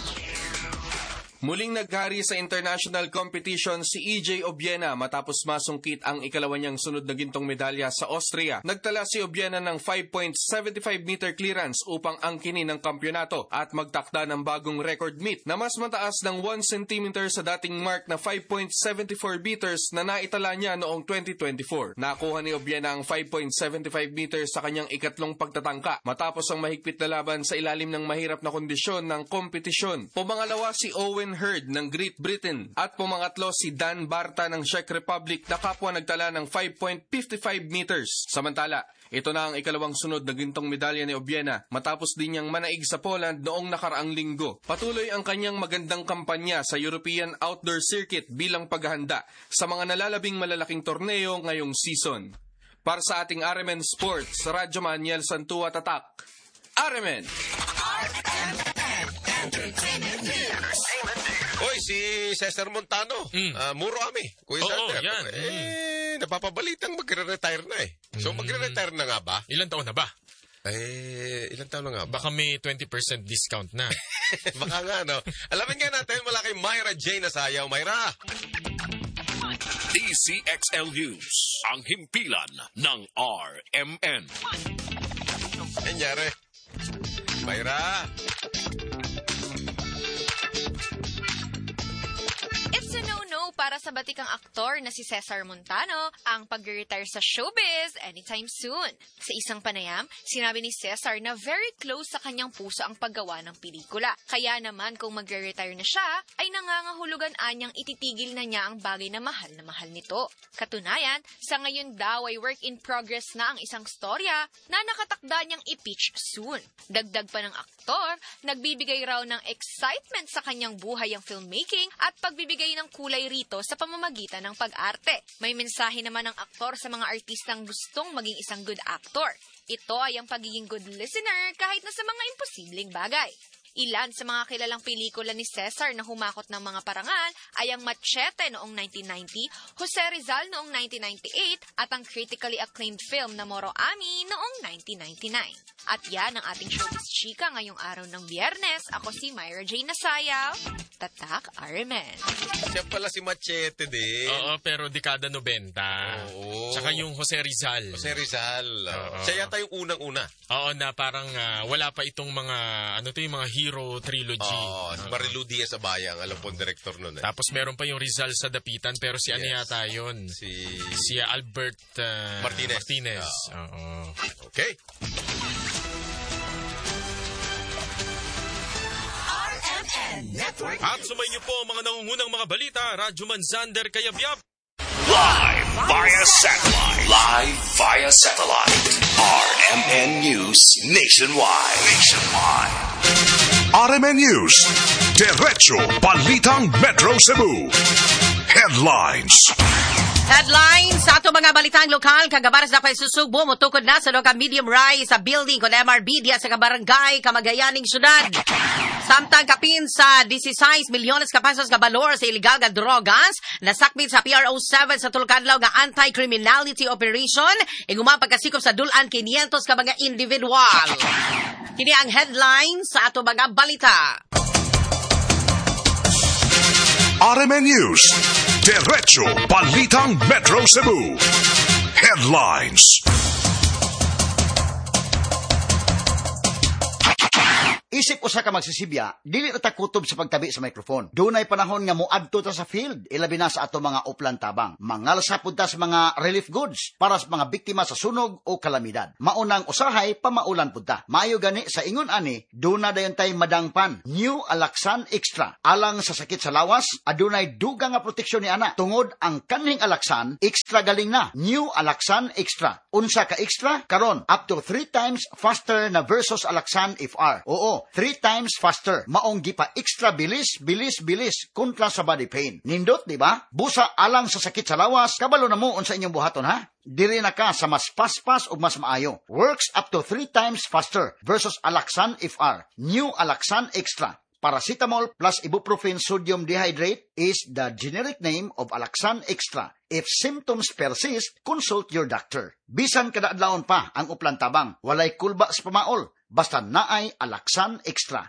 Muling naghari sa international competition si E J Obiena matapos masungkit ang ikalawa niyang sunod na gintong medalya sa Austria. Nagtala si Obiena ng five point seven five meter clearance upang angkinin ang kampyonato at magtakda ng bagong record meet na mas mataas ng one centimeter sa dating mark na five point seven four meters na naitala niya noong twenty twenty-four. Nakuha ni Obiena ang five point seven five meters sa kanyang ikatlong pagtatangka matapos ang mahigpit na laban sa ilalim ng mahirap na kondisyon ng kompetisyon. Pumangalawa si Owen Hurd ng Great Britain at pumangatlo si Dan Barta ng Czech Republic na kapwa nagtala ng five point five five meters. Samantala, ito na ang ikalawang sunod na gintong medalya ni Obiena matapos din niyang manaig sa Poland noong nakaraang linggo. Patuloy ang kanyang magandang kampanya sa European Outdoor Circuit bilang paghahanda sa mga nalalabing malalaking torneo ngayong season. Para sa ating R M N Sports, Radyoman Niel Santua, Tatak R M N.
R M N Entertainment News.
Oy, si Cesar Montano. Mm. Uh, muro kami. Kuya
Oo,
Sander.
yan.
Eh,
mm.
napapabalitang magre-retire na eh. So, mm. magre-retire na nga ba?
Ilan taon na ba?
Eh, ilan taon na nga ba?
Baka may twenty percent discount na.
Baka nga, no? Alamin nga natin, wala kay Myra J. Nasayaw. Myra!
D C X L News, ang himpilan ng R M N.
Anyari? Myra!
It's a no-no para sa batikang aktor na si Cesar Montano ang pag-retire sa showbiz anytime soon. Sa isang panayam, sinabi ni Cesar na very close sa kanyang puso ang paggawa ng pelikula. Kaya naman kung magre-retire na siya, ay nangangahulugan anyang ititigil na niya ang bagay na mahal na mahal nito. Katunayan, sa ngayon daw ay work in progress na ang isang storya na nakatakda niyang i-pitch soon. Dagdag pa ng aktor, nagbibigay raw ng excitement sa kanyang buhay ang filmmaking at pagbibigay ng kulay rito sa pamamagitan ng pag-arte. May mensahe naman ng aktor sa mga artistang gustong maging isang good actor. Ito ay ang pagiging good listener kahit na sa mga imposibleng bagay. Ilan sa mga kilalang pelikula ni Cesar na humakot ng mga parangal ay ang Machete noong nineteen ninety, Jose Rizal noong nineteen ninety-eight at ang critically acclaimed film na Moro Ami noong nineteen ninety-nine. At yan ang ating showbiz chika ngayong araw ng Biyernes. Ako si Myra J. Nasayaw, Tatak R M N.
Siya pala si Machete din.
Oo, pero dekada ninety.
Oo.
Tsaka yung Jose Rizal.
Jose Rizal. Oo. Siya yata yung unang-una.
Oo, na parang uh, wala pa itong mga, ano to yung mga Hero Trilogy.
Oo, si Marilu Diaz Abayang, alam po ang director nun eh.
Tapos meron pa yung Rizal sa Dapitan, pero si ano
Yes.
yata yun?
Si...
Si Albert uh,
Martinez.
Martinez.
Ah.
Oo.
Okay.
R M N Network
At sumayin niyo po ang mga nangungunang mga balita, Radyo Manzander Kayabyab.
Live via satellite. Live via satellite. R M N News Nationwide. Nationwide. R M N News. Derecho Balitang Metro Cebu. Headlines.
Headlines sa ato mga balitang lokal, kagabaras na pa susugbo mo tukod na sa loka medium rise sa building kon M R B diya sa kabarangay Kamagayaning syudad. Samtang kapin sa sixteen milyones ka pesos ka balor sa illegal nga drogas, nasakmit sa P R O seven sa Tulcanlaw nga anti-criminality operation, iguma pagkasikop sa dulan five hundred ka mga individual. Kini ang headlines sa ato mga balita.
R M N News. Derecho Balitang Metro Cebu. Headlines.
Isip usa ka magsisibya, dili na ta kutob sa pagtabi sa microphone. Dunay panahon nga moadto ta sa field, ilabi na sa ato mga uplan tabang. Mangalsa pud ta sa mga relief goods para sa mga biktima sa sunog o kalamidad. Maunang usahay pamaulan pud ta. Maayo gani sa ingon ani, duna dayon tay madangpan. New Alaxan Extra. Alang sa sakit sa lawas, adunay dugang nga proteksyon ni ana. Tungod ang kaning Alaxan, extra galing na. New Alaxan Extra. Unsa ka extra? Karon up to three times faster na versus Alaxan F R. Oo, three times faster. Maong gipa extra bilis, bilis, bilis kontra sa body pain. Nindot, di ba? Busa alang sa sakit sa lawas, kabalo na mo unsa inyong buhaton ha? Diri na ka sa mas paspas o mas maayo. Works up to three times faster versus Alaxan F R. New Alaxan Extra. Paracetamol plus ibuprofen sodium dehydrate is the generic name of Alaxan Extra. If symptoms persist, consult your doctor. Bisan kada adlawon pa ang uplan tabang, walay kulba sa pamaol, basta naay Alaxan Extra.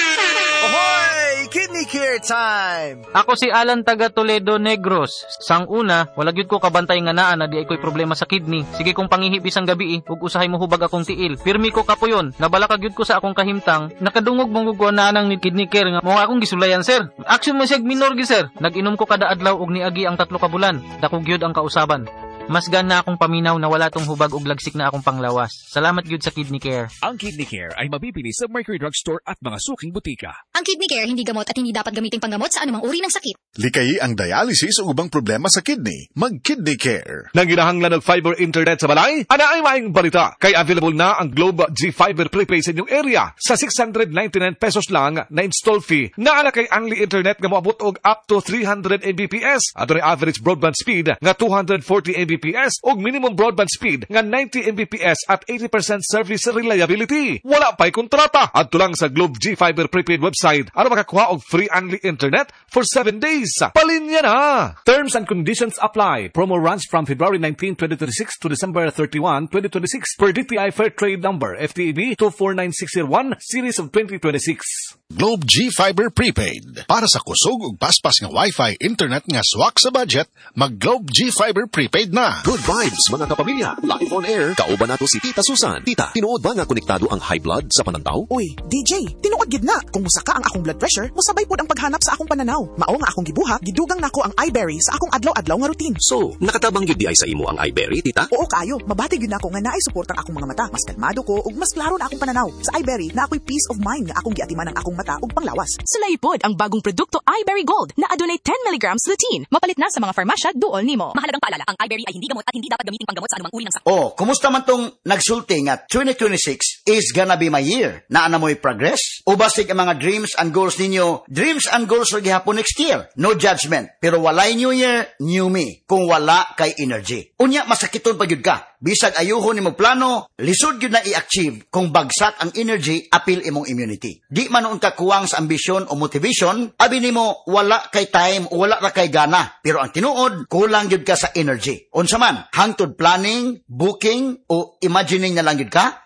Ahoy! Kidney Care time!
Ako si Alan taga Toledo Negros. Sang una, wala gyud ko kabantay nga naa na di ay ko'y problema sa kidney. Sige kong pangihip isang gabi, ug usahay mo hubag akong tiil. Pirmi ko kapuyon, nabalaka gyud ko sa akong kahimtang. Nakadungog mong gugwa na nang ni Kidney Care nga mo akong gisulayan sir. Action man siya minor gi sir. Nag-inom ko kada adlaw ug niagi ang tatlo ka bulan. Dako gyud ang kausaban. Mas gana akong paminaw na wala tong hubag ug lagsik na akong panglawas. Salamat gyud sa Kidney Care.
Ang Kidney Care ay mabibili sa Mercury Drug Store at mga suking butika.
Ang Kidney Care hindi gamot at hindi dapat gamiting panggamot sa anumang uri ng sakit.
Likayi ang dialysis o ubang problema sa kidney. Mag-Kidney Care.
Nang ginahanglan ng fiber internet sa balay, ana ay maing balita. Kay available na ang Globe G Fiber Prepaid sa inyong area sa six hundred ninety-nine pesos lang na install fee. Naala kay Unli Internet nga moabot og up to three hundred megabits at ang average broadband speed nga two hundred forty megabits og minimum broadband speed nga ninety megabits at eighty percent service reliability. Wala pa'y kontrata. Adto lang sa Globe G Fiber Prepaid website para makakuha og free Unli Internet for seven days. Palinya na! Terms and conditions apply. Promo runs from February nineteenth, twenty twenty-six to December thirty-first, twenty twenty-six per D T I Fair Trade Number F T E B two four nine six zero one Series of twenty twenty-six.
Globe G Fiber Prepaid. Para sa kusog ug paspas nga Wi-Fi internet nga swak sa budget, mag Globe G Fiber Prepaid na.
Good vibes mga kapamilya. Live on air. Kauban nato si Tita Susan. Tita, tinuod ba nga konektado ang high blood sa panantaw?
Uy, D J, tinuod gid na. Kung musaka ang akong blood pressure, musabay pod ang paghanap sa akong pananaw. Mao nga akong gibuhat, gidugang nako ang iBerry sa akong adlaw-adlaw nga routine.
So, nakatabang gyud di ay sa imo ang iBerry, Tita?
Oo kayo, mabati gyud nako nga naay suportang akong mga mata. Mas kalmado ko ug mas klaro na akong pananaw. Sa iBerry na ako'y peace of mind nga akong giatiman ang akong mata ug panglawas.
Sulay pod ang bagong produkto iBerry Gold na adunay ten milligrams lutein. Mapalit na sa mga farmasya duol nimo. Mahalagang paalala, ang iBerry ay hindi gamot at hindi dapat gamitin panggamot sa anumang uri ng sakit.
Oh, kumusta man tong nagsulti nga twenty twenty-six is gonna be my year? Na ana mo'y progress? O basig ang mga dreams and goals ninyo? Dreams and goals ra gihapon next year. No judgment. Pero walay new year, new me. Kung wala kay energy. Unya masakiton pa gyud ka. Bisag ayuhon nimo plano, lisod gyud na i-achieve kung bagsak ang energy, apil imong immunity. Di man unta kuwang sa ambisyon o motivation, abi nimo wala kay time o wala ra kay gana. Pero ang tinuod, kulang gyud ka sa energy. Unsa man, hangtod planning, booking o imagining na lang gyud ka,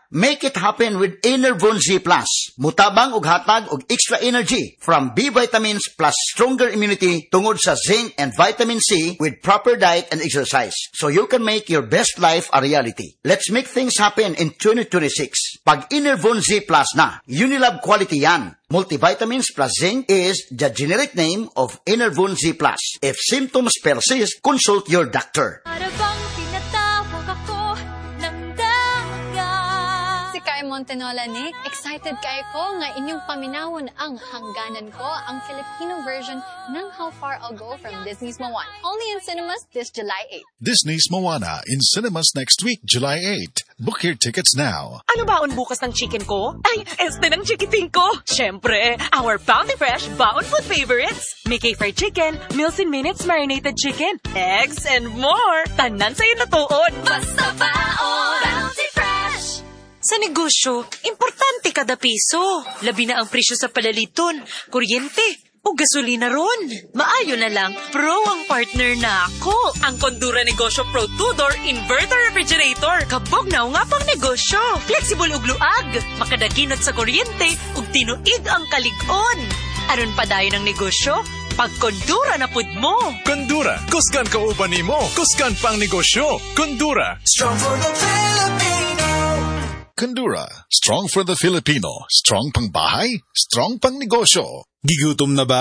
Make it happen with Enervon Z Plus. Mutabang og hatag og extra energy from B vitamins plus stronger immunity tungod sa zinc and vitamin C with proper diet and exercise. So you can make your best life a reality. Let's make things happen in twenty twenty-six. Pag Enervon Z Plus na, Unilab quality yan. Multivitamins plus zinc is the generic name of Enervon Z Plus. If symptoms persist, consult your doctor.
Para bang pinatawag ako ng daga. Si Kai Montenola, Nick, excited kayo ko nga inyong paminawon ang hangganan ko, ang Filipino version ng How Far I'll Go from Disney's Moana. Only in cinemas this July eighth.
Disney's Moana in cinemas next week, July eighth. Book your tickets now.
Ano baon bukas ng chicken ko? Ay, este ng chikiting ko. Siyempre, our Bounty Fresh Baon Food Favorites. Mickey Fried Chicken, Meals in Minutes Marinated Chicken, eggs, and more. Tanan sa'yo natuod.
Basta baon, Bounty Fresh.
Sa negosyo, importante kada piso. Labi na ang presyo sa palaliton, kuryente, o gasolina ron. Maayo na lang, Pro ang partner na ako. Ang Condura Negosyo Pro two-door Inverter Refrigerator. Kabog na nga pang negosyo. Flexible ug luag. Makadaginot sa kuryente ug tinuig ang kalig-on. Aron pa dayon ang negosyo, pag Condura na pud mo.
Condura, kusgan kauban nimo, kusgan pang negosyo. Condura.
Strong for the Filipino.
Condura, strong for the Filipino. Strong pang bahay, strong pang negosyo.
Gigutom na ba?